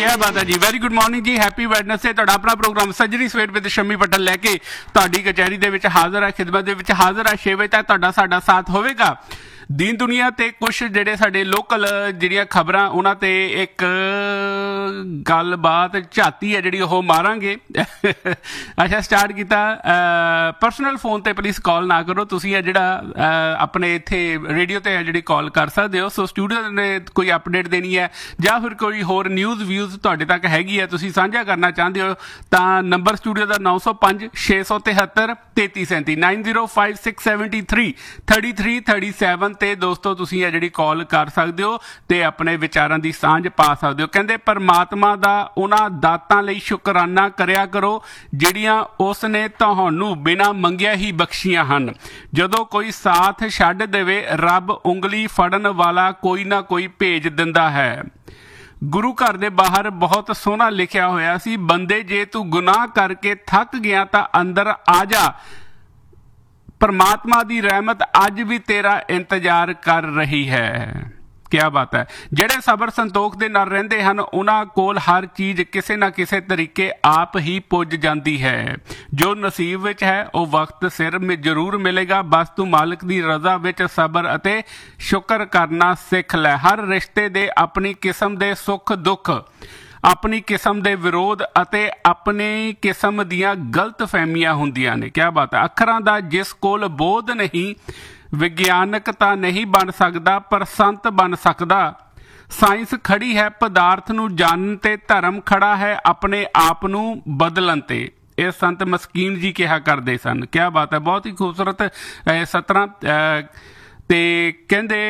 क्या बात है जी। वेरी गुड मॉर्निंग जी, हैप्पी वैडनेसडे। तुहाडा अपना प्रोग्राम सजरी सवेर विद शम्मी पटल लैके तुहाडी कचहरी दे विच हाज़र है, खिदमत दे विच हाज़र है। 6 बजे तक तुहाडा साडा साथ होवेगा। दीन दुनिया ते कुछ जिहड़े साडे लोकल जिहड़ियां खबरां उन्हां ते एक गलबात झाती है जिहड़ी ओह मारांगे। अच्छा स्टार्ट कीता। पर्सनल फोन ते प्लीज़ कॉल ना करो, तुसीं है जिहड़ा अपने इत्थे रेडियो ते जिहड़ी कॉल कर सकदे हो। सो स्टूडियो ने कोई अपडेट देनी है जां फिर कोई होर न्यूज़ व्यूज़ तुहाडे तक हैगी है, तुसीं साझा करना चाहते हो तां नंबर स्टूडियो का 905 673 3337 905673 3337 ਤੇ ਦੋਸਤੋ ਤੁਸੀਂ ਇਹ ਜਿਹੜੀ ਕਾਲ ਕਰ ਸਕਦੇ ਹੋ ਤੇ ਆਪਣੇ ਵਿਚਾਰਾਂ ਦੀ ਸਾਂਝ ਪਾ ਸਕਦੇ ਹੋ। ਕਹਿੰਦੇ ਪਰਮਾਤਮਾ ਦਾ ਉਹਨਾਂ ਦਾਤਾਂ ਲਈ ਸ਼ੁਕਰਾਨਾ ਕਰਿਆ ਕਰੋ ਜਿਹੜੀਆਂ ਉਸ ਨੇ ਤੁਹਾਨੂੰ ਬਿਨਾਂ ਮੰਗਿਆ ਹੀ ਬਖਸ਼ੀਆਂ ਹਨ। ਜਦੋਂ ਕੋਈ ਸਾਥ ਛੱਡ ਦੇਵੇ ਰੱਬ ਉਂਗਲੀ ਫੜਨ ਵਾਲਾ ਕੋਈ ਨਾ ਕੋਈ ਭੇਜ ਦਿੰਦਾ ਹੈ। ਗੁਰੂ ਘਰ ਦੇ ਬਾਹਰ ਬਹੁਤ ਸੋਹਣਾ ਲਿਖਿਆ ਹੋਇਆ ਸੀ, ਬੰਦੇ ਜੇ ਤੂੰ ਗੁਨਾਹ ਕਰਕੇ ਥੱਕ ਗਿਆ ਤਾਂ ਅੰਦਰ ਆ ਜਾ, परमात्मा की रहमत अज भी तेरा इंतजार कर रही है। क्या बात है। ਜਿਹੜੇ ਸਬਰ ਸੰਤੋਖ ਦੇ ਨਾਲ ਰਹਿੰਦੇ ਹਨ ਉਹਨਾਂ ਕੋਲ ਹਰ ਚੀਜ਼ ਕਿਸੇ ਨਾ ਕਿਸੇ ਤਰੀਕੇ ਆਪ ਹੀ ਪੁੱਜ ਜਾਂਦੀ ਹੈ। ਜੋ ਨਸੀਬ ਵਿੱਚ ਹੈ ਉਹ ਵਕਤ ਸਿਰ ਜ਼ਰੂਰ ਮਿਲੇਗਾ। ਬਸ ਤੂੰ ਮਾਲਕ ਦੀ ਰਜ਼ਾ ਵਿੱਚ ਸਬਰ ਅਤੇ ਸ਼ੁਕਰ ਕਰਨਾ ਸਿੱਖ ਲੈ। ਹਰ ਰਿਸ਼ਤੇ ਦੇ ਆਪਣੀ ਕਿਸਮ ਦੇ ਸੁੱਖ ਦੁੱਖ, अपनी किस्म के विरोध ਅਤੇ अपनी किस्म ਦੀਆਂ गलत फहमियां ਹੁੰਦੀਆਂ ਨੇ। क्या बात है। ਅੱਖਰਾਂ ਦਾ ਜਿਸ ਕੋਲ ਬੋਧ ਨਹੀਂ ਵਿਗਿਆਨਕ ਤਾਂ ਨਹੀਂ ਬਣ ਸਕਦਾ ਪਰ ਸੰਤ ਬਣ ਸਕਦਾ। ਸਾਇੰਸ ਖੜੀ ਹੈ ਪਦਾਰਥ ਨੂੰ ਜਾਣਨ ਤੇ, ਧਰਮ ਖੜਾ ਹੈ ਆਪਣੇ ਆਪ ਨੂੰ ਬਦਲਣ ਤੇ। ਇਹ ਸੰਤ ਮਸਕੀਨ ਜੀ ਕਿਹਾ ਕਰਦੇ ਸਨ। क्या बात है। बहुत ही खूबसूरत ਸਤਰਾਂ ਤੇ ਕਹਿੰਦੇ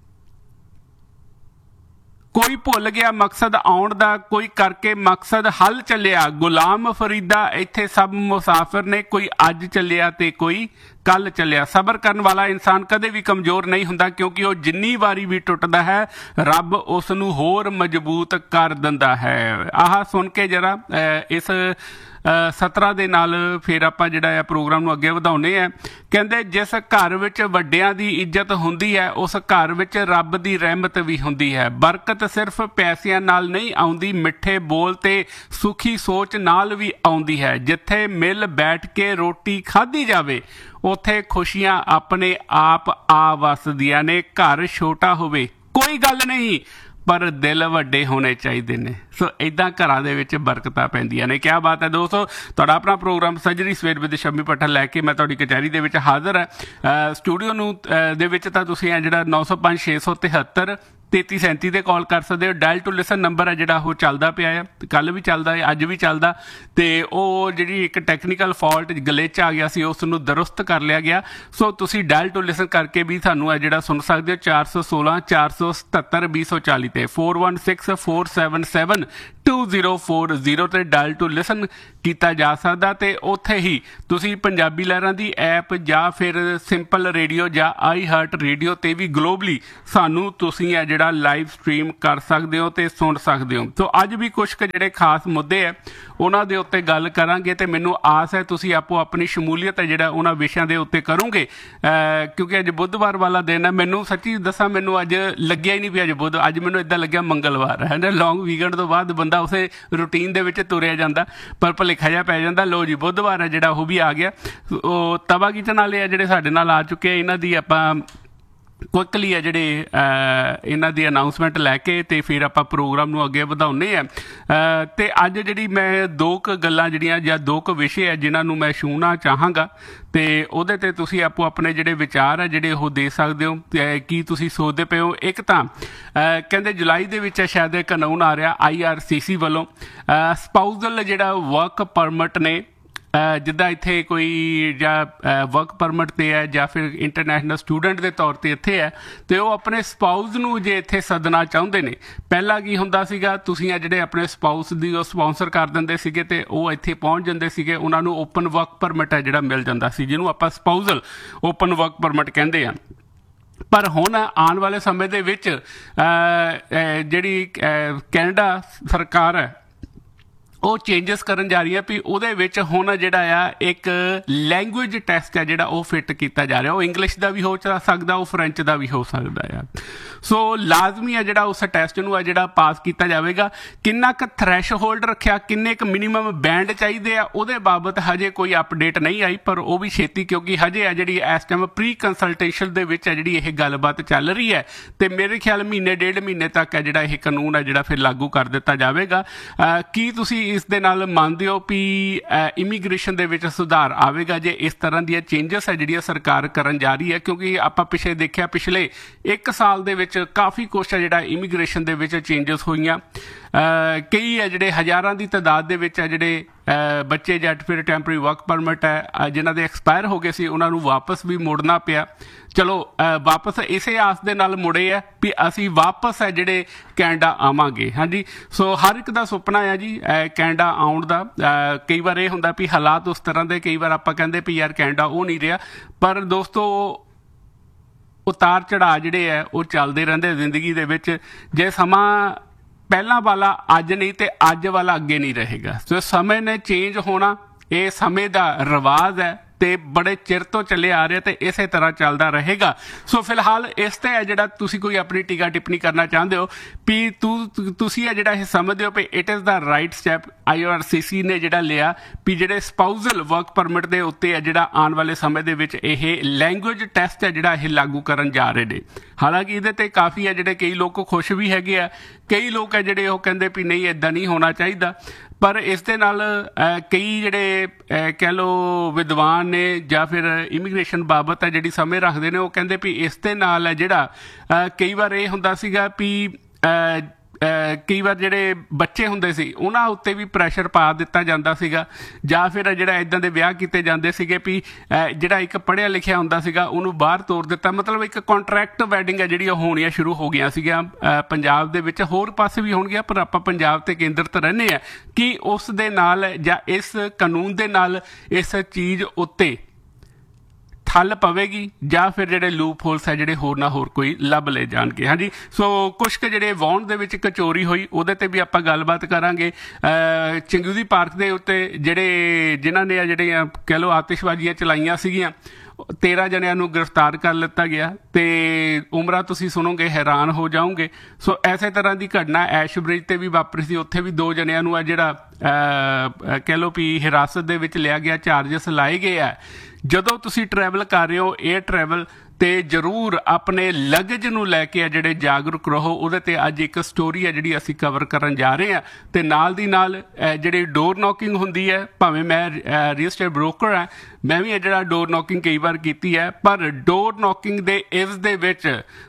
ਕੋਈ ਭੁੱਲ ਗਿਆ ਮਕਸਦ ਆਉਣ ਦਾ, ਕੋਈ ਕਰਕੇ ਮਕਸਦ ਹੱਲ ਚੱਲਿਆ। ਗੁਲਾਮ ਫਰੀਦਾ ਇੱਥੇ ਸਭ ਮੁਸਾਫਿਰ ਨੇ, ਕੋਈ ਅੱਜ ਚੱਲਿਆ ਤੇ ਕੋਈ ਕੱਲ ਚੱਲਿਆ। ਸਬਰ ਕਰਨ ਵਾਲਾ ਇਨਸਾਨ ਕਦੇ ਵੀ ਕਮਜ਼ੋਰ ਨਹੀਂ ਹੁੰਦਾ ਕਿਉਂਕਿ ਉਹ ਜਿੰਨੀ ਵਾਰੀ ਵੀ ਟੁੱਟਦਾ ਹੈ ਰੱਬ ਉਸ ਨੂੰ ਹੋਰ ਮਜ਼ਬੂਤ ਕਰ ਦਿੰਦਾ ਹੈ। ਆਹ ਸੁਣ ਕੇ ਜਰਾ ਇਸ ਸਤਰਾਂ ਦੇ ਨਾਲ ਫਿਰ ਆਪਾਂ ਜਿਹੜਾ ਆ ਪ੍ਰੋਗਰਾਮ ਨੂੰ ਅੱਗੇ ਵਧਾਉਂਦੇ ਆ। ਕਹਿੰਦੇ ਜਿਸ ਘਰ ਵਿੱਚ ਵੱਡਿਆਂ ਦੀ ਇੱਜ਼ਤ ਹੁੰਦੀ ਹੈ ਉਸ ਘਰ ਵਿੱਚ ਰੱਬ ਦੀ ਰਹਿਮਤ ਵੀ ਹੁੰਦੀ ਹੈ। ਬਰਕਤ ਸਿਰਫ ਪੈਸਿਆਂ ਨਾਲ ਨਹੀਂ ਆਉਂਦੀ, ਮਿੱਠੇ ਬੋਲ ਤੇ ਸੁਖੀ ਸੋਚ ਨਾਲ ਵੀ ਆਉਂਦੀ ਹੈ। ਜਿੱਥੇ ਮਿਲ ਬੈਠ ਕੇ ਰੋਟੀ ਖਾਧੀ ਜਾਵੇ ਉੱਥੇ ਖੁਸ਼ੀਆਂ ਆਪਣੇ ਆਪ ਆ ਵਸਦੀਆਂ ਨੇ। ਘਰ ਛੋਟਾ ਹੋਵੇ ਕੋਈ ਗੱਲ ਨਹੀਂ ਪਰ ਦਿਲ ਵੱਡੇ ਹੋਣੇ ਚਾਹੀਦੇ ਨੇ। ਸੋ ਇੱਦਾਂ ਘਰਾਂ ਦੇ ਵਿੱਚ ਬਰਕਤਾਂ ਪੈਂਦੀਆਂ ਨੇ। ਕਿਆ ਬਾਤ ਹੈ ਦੋਸਤੋ। ਤੁਹਾਡਾ ਆਪਣਾ ਪ੍ਰੋਗਰਾਮ ਸਜਰੀ ਸਵੇਰ ਵਿਦ ਸ਼ੰਮੀ ਪੱਠਲ ਲੈ ਕੇ ਮੈਂ ਤੁਹਾਡੀ ਕਚਹਿਰੀ ਦੇ ਵਿੱਚ ਹਾਜ਼ਰ ਹੈ। ਸਟੂਡੀਓ ਨੂੰ ਦੇ ਵਿੱਚ ਤਾਂ ਤੁਸੀਂ ਜਿਹੜਾ 905 673 3337 ਤੇ ਕਾਲ ਕਰ ਸਕਦੇ ਹੋ। ਡਾਇਲ ਟੂ ਲਿਸਨ ਨੰਬਰ ਹੈ ਜਿਹੜਾ ਉਹ ਚੱਲਦਾ ਪਿਆ ਆ, ਕੱਲ੍ਹ ਵੀ ਚੱਲਦਾ ਹੈ, ਅੱਜ ਵੀ ਚੱਲਦਾ। ਤੇ ਉਹ ਜਿਹੜੀ ਇੱਕ ਟੈਕਨੀਕਲ ਫਾਲਟ ਗਲਿਚ ਆ ਗਿਆ ਸੀ ਉਸ ਨੂੰ ਦਰੁਸਤ ਕਰ ਲਿਆ ਗਿਆ। ਸੋ ਤੁਸੀਂ ਡਾਇਲ ਟੂ ਲਿਸਨ ਕਰਕੇ ਵੀ ਸਾਨੂੰ ਜਿਹੜਾ ਸੁਣ ਸਕਦੇ ਹੋ 416 477 2040 ਤੇ 416 477 2040 ਤੇ ਡਾਇਲ ਟੂ ਲਿਸਨ ਕੀਤਾ ਜਾ ਸਕਦਾ। ਤੇ ਉੱਥੇ ਹੀ ਤੁਸੀਂ ਪੰਜਾਬੀ ਲਹਿਰਾਂ ਦੀ ਐਪ ਜਾਂ ਫਿਰ ਸਿੰਪਲ ਰੇਡੀਓ ਜਾਂ ਆਈ ਹਾਰਟ ਰੇਡੀਓ ਤੇ ਵੀ ਗਲੋਬਲੀ ਸਾਨੂੰ ਤੁਸੀਂ ਜਿਹੜਾ ਲਾਈਵ ਸਟ੍ਰੀਮ ਕਰ ਸਕਦੇ ਹੋ ਤੇ ਸੁਣ ਸਕਦੇ ਹੋ। ਸੋ ਅੱਜ ਵੀ ਕੁਛ ਕੁ ਜਿਹੜੇ ਖਾਸ ਮੁੱਦੇ ਹੈ ਉਹਨਾਂ ਦੇ ਉੱਤੇ ਗੱਲ ਕਰਾਂਗੇ ਤੇ ਮੈਨੂੰ ਆਸ ਹੈ ਤੁਸੀਂ ਆਪੋ ਆਪਣੀ ਸ਼ਮੂਲੀਅਤ ਹੈ ਜਿਹੜਾ ਉਹਨਾਂ ਵਿਸ਼ਿਆਂ ਦੇ ਉੱਤੇ ਕਰੋਗੇ ਕਿਉਂਕਿ ਅੱਜ ਬੁੱਧਵਾਰ ਵਾਲਾ ਦਿਨ ਹੈ। ਮੈਨੂੰ ਸੱਚੀ ਦੱਸਾਂ ਮੈਨੂੰ ਅੱਜ ਲੱਗਿਆ ਹੀ ਨਹੀਂ ਵੀ ਅੱਜ ਬੁੱਧ, ਅੱਜ ਮੈਨੂੰ ਇੱਦਾਂ ਲੱਗਿਆ ਮੰਗਲਵਾਰ ਹੈ ਨਾ। ਲੌਂਗ ਵੀਕਐਂਡ ਤੋਂ ਬਾਅਦ ਬੰਦਾ ਉਸੇ ਰੂਟੀਨ ਦੇ ਵਿੱਚ ਤੁਰਿਆ ਜਾਂਦਾ ਪਰ ਭੁਲੇਖਾ ਜਿਹਾ ਪੈ ਜਾਂਦਾ। ਲੋ ਜੀ ਬੁੱਧਵਾਰ ਹੈ ਜਿਹੜਾ ਉਹ ਵੀ ਆ ਗਿਆ। ਉਹ ਤਵਾ ਕੀਚਨ ਵਾਲੇ ਆ ਜਿਹੜੇ ਸਾਡੇ ਨਾਲ ਆ ਚੁੱਕੇ ਆ, ਇਹਨਾਂ ਦੀ ਆਪਾਂ ਕੁਇਕਲੀ ਆ ਜਿਹੜੇ ਇਹਨਾਂ ਦੀ ਅਨਾਊਂਸਮੈਂਟ ਲੈ ਕੇ ਤੇ ਫਿਰ ਆਪਾਂ ਪ੍ਰੋਗਰਾਮ ਨੂੰ ਅੱਗੇ ਵਧਾਉਂਦੇ ਆ। ਤੇ ਅੱਜ ਜਿਹੜੀ ਮੈਂ ਦੋ ਕੁ ਗੱਲਾਂ ਜਿਹੜੀਆਂ ਜਾਂ ਦੋ ਕੁ ਵਿਸ਼ੇ ਆ ਜਿਨ੍ਹਾਂ ਨੂੰ ਮੈਂ ਛੂਹਣਾ ਚਾਹਾਂਗਾ ਤੇ ਉਹਦੇ ਤੇ ਤੁਸੀਂ ਆਪੋ ਆਪਣੇ ਜਿਹੜੇ ਵਿਚਾਰ ਆ ਜਿਹੜੇ ਉਹ ਦੇ ਸਕਦੇ ਹੋ। ਕੀ ਤੁਸੀਂ ਸੋਚਦੇ ਪਏ ਹੋ। ਇੱਕ ਤਾਂ ਕਹਿੰਦੇ ਜੁਲਾਈ ਦੇ ਵਿੱਚ ਸ਼ਾਇਦ ਇਹ ਕਾਨੂੰਨ ਆ ਰਿਹਾ IRCC ਵੱਲੋਂ ਸਪਾਊਜ਼ਲ ਜਿਹੜਾ ਵਰਕ ਪਰਮਿਟ ਨੇ, ਜਿੱਦਾਂ ਇੱਥੇ ਕੋਈ ਜਾਂ ਵਰਕ ਪਰਮਿਟ 'ਤੇ ਹੈ ਜਾਂ ਫਿਰ ਇੰਟਰਨੈਸ਼ਨਲ ਸਟੂਡੈਂਟ ਦੇ ਤੌਰ 'ਤੇ ਇੱਥੇ ਹੈ ਅਤੇ ਉਹ ਆਪਣੇ ਸਪਾਊਸ ਨੂੰ ਜੇ ਇੱਥੇ ਸੱਦਣਾ ਚਾਹੁੰਦੇ ਨੇ। ਪਹਿਲਾਂ ਕੀ ਹੁੰਦਾ ਸੀਗਾ ਤੁਸੀਂ ਆ ਜਿਹੜੇ ਆਪਣੇ ਸਪਾਊਸ ਦੀ ਉਹ ਸਪੋਂਸਰ ਕਰ ਦਿੰਦੇ ਸੀਗੇ ਅਤੇ ਉਹ ਇੱਥੇ ਪਹੁੰਚ ਜਾਂਦੇ ਸੀਗੇ, ਉਹਨਾਂ ਨੂੰ ਓਪਨ ਵਰਕ ਪਰਮਿਟ ਹੈ ਜਿਹੜਾ ਮਿਲ ਜਾਂਦਾ ਸੀ, ਜਿਹਨੂੰ ਆਪਾਂ ਸਪਾਊਜ਼ਲ ਓਪਨ ਵਰਕ ਪਰਮਿਟ ਕਹਿੰਦੇ ਆ। ਪਰ ਹੁਣ ਆਉਣ ਵਾਲੇ ਸਮੇਂ ਦੇ ਵਿੱਚ ਜਿਹੜੀ ਕੈਨੇਡਾ ਸਰਕਾਰ ਹੈ ਉਹ ਚੇਂਜਸ ਕਰਨ ਜਾ ਰਹੀ ਹੈ ਵੀ ਉਹਦੇ ਵਿੱਚ ਹੁਣ ਜਿਹੜਾ ਆ ਇੱਕ ਲੈਂਗੁਏਜ ਟੈਸਟ ਹੈ ਜਿਹੜਾ ਉਹ ਫਿੱਟ ਕੀਤਾ ਜਾ ਰਿਹਾ। ਉਹ ਇੰਗਲਿਸ਼ ਦਾ ਵੀ ਹੋ ਸਕਦਾ, ਉਹ ਫਰੈਂਚ ਦਾ ਵੀ ਹੋ ਸਕਦਾ ਆ। ਸੋ ਲਾਜ਼ਮੀ ਆ ਜਿਹੜਾ ਉਸ ਟੈਸਟ ਨੂੰ ਆ ਜਿਹੜਾ ਪਾਸ ਕੀਤਾ ਜਾਵੇਗਾ। ਕਿੰਨਾ ਕੁ ਥ੍ਰੈਸ਼ ਹੋਲਡ ਰੱਖਿਆ, ਕਿੰਨੇ ਕੁ ਮਿਨੀਮਮ ਬੈਂਡ ਚਾਹੀਦੇ ਆ, ਉਹਦੇ ਬਾਬਤ ਹਜੇ ਕੋਈ ਅਪਡੇਟ ਨਹੀਂ ਆਈ, ਪਰ ਉਹ ਵੀ ਛੇਤੀ, ਕਿਉਂਕਿ ਹਜੇ ਆ ਜਿਹੜੀ ਇਸ ਟਾਈਮ ਪ੍ਰੀ ਕੰਸਲਟੇਸ਼ਨ ਦੇ ਵਿੱਚ ਆ ਜਿਹੜੀ ਇਹ ਗੱਲਬਾਤ ਚੱਲ ਰਹੀ ਹੈ, ਤੇ ਮੇਰੇ ਖਿਆਲ ਮਹੀਨੇ ਡੇਢ ਮਹੀਨੇ ਤੱਕ ਹੈ ਜਿਹੜਾ ਇਹ ਕਾਨੂੰਨ ਹੈ ਜਿਹੜਾ ਫਿਰ ਲਾਗੂ ਕਰ ਦਿੱਤਾ ਜਾਵੇਗਾ। ਕੀ ਤੁਸੀਂ ਇਸ ਦੇ ਨਾਲ ਮੰਨਦੇ ਹੋ ਵੀ ਇਮੀਗ੍ਰੇਸ਼ਨ ਦੇ ਵਿੱਚ ਸੁਧਾਰ ਆਵੇਗਾ ਜੇ ਇਸ ਤਰ੍ਹਾਂ ਦੀਆਂ ਚੇਂਜਸ ਹੈ ਜਿਹੜੀਆਂ ਸਰਕਾਰ ਕਰਨ ਜਾ ਰਹੀ ਹੈ? ਕਿਉਂਕਿ ਆਪਾਂ ਪਿੱਛੇ ਦੇਖਿਆ ਪਿਛਲੇ 1 ਸਾਲ ਦੇ ਵਿੱਚ ਕਾਫੀ ਕੁਛ ਹੈ ਜਿਹੜਾ ਇਮੀਗ੍ਰੇਸ਼ਨ ਦੇ ਵਿੱਚ ਚੇਂਜਸ ਹੋਈਆਂ। ਕਈ ਹੈ ਜਿਹੜੇ ਹਜ਼ਾਰਾਂ ਦੀ ਤਾਦਾਦ ਦੇ ਵਿੱਚ ਹੈ ਜਿਹੜੇ ਬੱਚੇ ਜਾਂ ਫਿਰ ਟੈਂਪਰੇਰੀ ਵਰਕ ਪਰਮਿਟ ਹੈ ਜਿਨ੍ਹਾਂ ਦੇ ਐਕਸਪਾਇਰ ਹੋ ਗਏ ਸੀ, ਉਹਨਾਂ ਨੂੰ ਵਾਪਸ ਵੀ ਮੁੜਨਾ ਪਿਆ। ਚਲੋ ਵਾਪਸ ਇਸੇ ਆਸ ਦੇ ਨਾਲ ਮੁੜੇ ਆ ਵੀ ਅਸੀਂ ਵਾਪਸ ਹੈ ਜਿਹੜੇ ਕੈਨੇਡਾ ਆਵਾਂਗੇ। ਹਾਂਜੀ, ਸੋ ਹਰ ਇੱਕ ਦਾ ਸੁਪਨਾ ਆ ਜੀ ਕੈਨੇਡਾ ਆਉਣ ਦਾ। ਕਈ ਵਾਰ ਇਹ ਹੁੰਦਾ ਵੀ ਹਾਲਾਤ ਉਸ ਤਰ੍ਹਾਂ ਦੇ, ਕਈ ਵਾਰ ਆਪਾਂ ਕਹਿੰਦੇ ਵੀ ਯਾਰ ਕੈਨੇਡਾ ਉਹ ਨਹੀਂ ਰਿਹਾ, ਪਰ ਦੋਸਤੋ ਉਤਾਰ ਚੜਾਅ ਜਿਹੜੇ ਆ ਉਹ ਚੱਲਦੇ ਰਹਿੰਦੇ ਜ਼ਿੰਦਗੀ ਦੇ ਵਿੱਚ। ਜੇ ਸਮਾਂ ਪਹਿਲਾਂ ਵਾਲਾ ਅੱਜ ਨਹੀਂ ਤੇ ਅੱਜ ਵਾਲਾ ਅੱਗੇ ਨਹੀਂ ਰਹੇਗਾ। ਸੋ ਸਮੇਂ ਨੇ ਚੇਂਜ ਹੋਣਾ, ਇਹ ਸਮੇਂ ਦਾ ਰਿਵਾਜ਼ ਹੈ ਤੇ ਬੜੇ ਚਿਰ ਤੋਂ ਚੱਲੇ ਆ ਰਿਹਾ ਤੇ ਇਸੇ ਤਰ੍ਹਾਂ ਚੱਲਦਾ ਰਹੇਗਾ। ਸੋ ਫਿਲਹਾਲ ਇਸ ਤੇ ਹੈ ਜਿਹੜਾ ਤੁਸੀਂ ਕੋਈ ਆਪਣੀ ਟੀਕਾ ਟਿੱਪਣੀ ਕਰਨਾ ਚਾਹੁੰਦੇ ਹੋ ਵੀ ਤੁਸੀਂ ਹੈ ਜਿਹੜਾ ਇਹ ਸਮਝਦੇ ਹੋ ਵੀ it is the right step IRCC ਨੇ ਜਿਹੜਾ ਲਿਆ ਵੀ ਜਿਹੜੇ ਸਪਾਊਜ਼ਲ ਵਰਕ ਪਰਮਿਟ ਦੇ ਉੱਤੇ ਹੈ ਜਿਹੜਾ ਆਉਣ ਵਾਲੇ ਸਮੇਂ ਦੇ ਵਿੱਚ ਇਹ ਲੈਂਗੁਏਜ ਟੈਸਟ ਹੈ ਜਿਹੜਾ ਇਹ ਲਾਗੂ ਕਰਨ ਜਾ ਰਹੇ ਨੇ। ਹਾਲਾਂਕਿ ਇਹਦੇ ਤੇ ਕਾਫੀ ਹੈ ਜਿਹੜੇ ਕਈ ਲੋਕ ਖੁਸ਼ ਵੀ ਹੈਗੇ ਆ, ਕਈ ਲੋਕ ਹੈ ਜਿਹੜੇ ਉਹ ਕਹਿੰਦੇ ਵੀ ਨਹੀਂ ਇੱਦਾਂ ਨਹੀਂ ਹੋਣਾ ਚਾਹੀਦਾ। ਪਰ ਇਸ ਦੇ ਨਾਲ ਕਈ ਜਿਹੜੇ ਕਹਿ ਲਓ ਵਿਦਵਾਨ ਨੇ ਜਾਂ ਫਿਰ ਇਮੀਗ੍ਰੇਸ਼ਨ ਬਾਬਤ ਹੈ ਜਿਹੜੀ ਸਮਝ ਰੱਖਦੇ ਨੇ, ਉਹ ਕਹਿੰਦੇ ਵੀ ਇਸ ਦੇ ਨਾਲ ਹੈ ਜਿਹੜਾ ਕਈ ਵਾਰ ਇਹ ਹੁੰਦਾ ਸੀਗਾ ਵੀ ਕਈ ਵਾਰ ਜਿਹੜੇ ਬੱਚੇ ਹੁੰਦੇ ਸੀ ਉਹਨਾਂ ਉੱਤੇ ਵੀ ਪ੍ਰੈਸ਼ਰ ਪਾ ਦਿੱਤਾ ਜਾਂਦਾ ਸੀਗਾ, ਜਾਂ ਫਿਰ ਜਿਹੜਾ ਇੱਦਾਂ ਦੇ ਵਿਆਹ ਕੀਤੇ ਜਾਂਦੇ ਸੀਗੇ ਵੀ ਜਿਹੜਾ ਇੱਕ ਪੜ੍ਹਿਆ ਲਿਖਿਆ ਹੁੰਦਾ ਸੀਗਾ ਉਹਨੂੰ ਬਾਹਰ ਤੋਰ ਦਿੱਤਾ। ਮਤਲਬ ਇੱਕ ਕੰਟਰੈਕਟ ਵੈਡਿੰਗ ਹੈ ਜਿਹੜੀ ਉਹ ਹੋਣੀਆਂ ਸ਼ੁਰੂ ਹੋ ਗਈਆਂ ਸੀਗੀਆਂ ਪੰਜਾਬ ਦੇ ਵਿੱਚ, ਹੋਰ ਪਾਸੇ ਵੀ ਹੋਣਗੀਆਂ ਪਰ ਆਪਾਂ ਪੰਜਾਬ ਤੇ ਕੇਂਦਰਿਤ ਰਹਿੰਦੇ ਹਾਂ। ਕਿ ਉਸ ਦੇ ਨਾਲ ਜਾਂ ਇਸ ਕਾਨੂੰਨ ਦੇ ਨਾਲ ਇਸ ਚੀਜ਼ ਉੱਤੇ ਠੱਲ ਪਵੇਗੀ ਜਾਂ ਫਿਰ ਜਿਹੜੇ ਲੂਪ ਹੋਲਸ ਹੈ ਜਿਹੜੇ ਹੋਰ ਨਾ ਹੋਰ ਕੋਈ ਲੱਭ ਲਏ ਜਾਣਗੇ? ਹਾਂਜੀ, ਸੋ ਕੁਛ ਕੁ ਜਿਹੜੇ ਵਾਉਣ ਦੇ ਵਿੱਚ ਕਚੋਰੀ ਹੋਈ ਉਹਦੇ ਤੇ ਵੀ ਆਪਾਂ ਗੱਲਬਾਤ ਕਰਾਂਗੇ। ਚੰਗੂਦੀ ਪਾਰਕ ਦੇ ਉੱਤੇ ਜਿਨ੍ਹਾਂ ਨੇ ਜਿਹੜੀਆਂ ਕਹਿ ਲਓ ਆਤਿਸ਼ਬਾਜ਼ੀਆਂ ਚਲਾਈਆਂ ਸੀਗੀਆਂ, 13 ਜਣਿਆਂ ਨੂੰ ਗ੍ਰਿਫਤਾਰ ਕਰ ਲਿੱਤਾ ਗਿਆ ਤੇ ਉਮਰਾਂ ਤੁਸੀਂ ਸੁਣੋਗੇ ਹੈਰਾਨ ਹੋ ਜਾਓਗੇ। ਸੋ ਐਸੇ ਤਰ੍ਹਾਂ ਦੀ ਘਟਨਾ ਐਸ਼ ਬ੍ਰਿਜ ਤੇ ਵੀ ਵਾਪਰੀ ਸੀ, ਉੱਥੇ ਵੀ 2 ਜਣਿਆਂ ਨੂੰ ਆ ਜਿਹੜਾ ਕਹਿ ਲਓ ਵੀ ਹਿਰਾਸਤ ਦੇ ਵਿੱਚ ਲਿਆ ਗਿਆ, ਚਾਰਜਸ ਲਾਏ ਗਏ ਆ। ਜਦੋਂ ਤੁਸੀਂ ਟਰੈਵਲ ਕਰ ਰਹੇ ਹੋ ਏਅਰ ਟਰੈਵਲ ਤੇ ਜ਼ਰੂਰ ਆਪਣੇ ਲਗੇਜ ਨੂੰ ਲੈ ਕੇ ਜਿਹੜੇ ਜਾਗਰੂਕ ਰਹੋ। ਉਹਦੇ ਤੇ ਅੱਜ ਇੱਕ ਸਟੋਰੀ ਹੈ ਜਿਹੜੀ ਅਸੀਂ ਕਵਰ ਕਰਨ ਜਾ ਰਹੇ ਹਾਂ ਤੇ ਨਾਲ ਦੀ ਨਾਲ ਜਿਹੜੀ ਡੋਰ ਨੌਕਿੰਗ ਹੁੰਦੀ ਹੈ, ਭਾਵੇਂ ਮੈਂ ਰੀਅਲ estate ਬ੍ਰੋਕਰ ਹਾਂ, ਮੈਂ ਵੀ ਜਿਹੜਾ ਡੋਰ ਨੌਕਿੰਗ ਕਈ ਵਾਰ ਕੀਤੀ ਹੈ, ਪਰ ਡੋਰ ਨੌਕਿੰਗ ਦੇ ਇਸ ਦੇ ਵਿੱਚ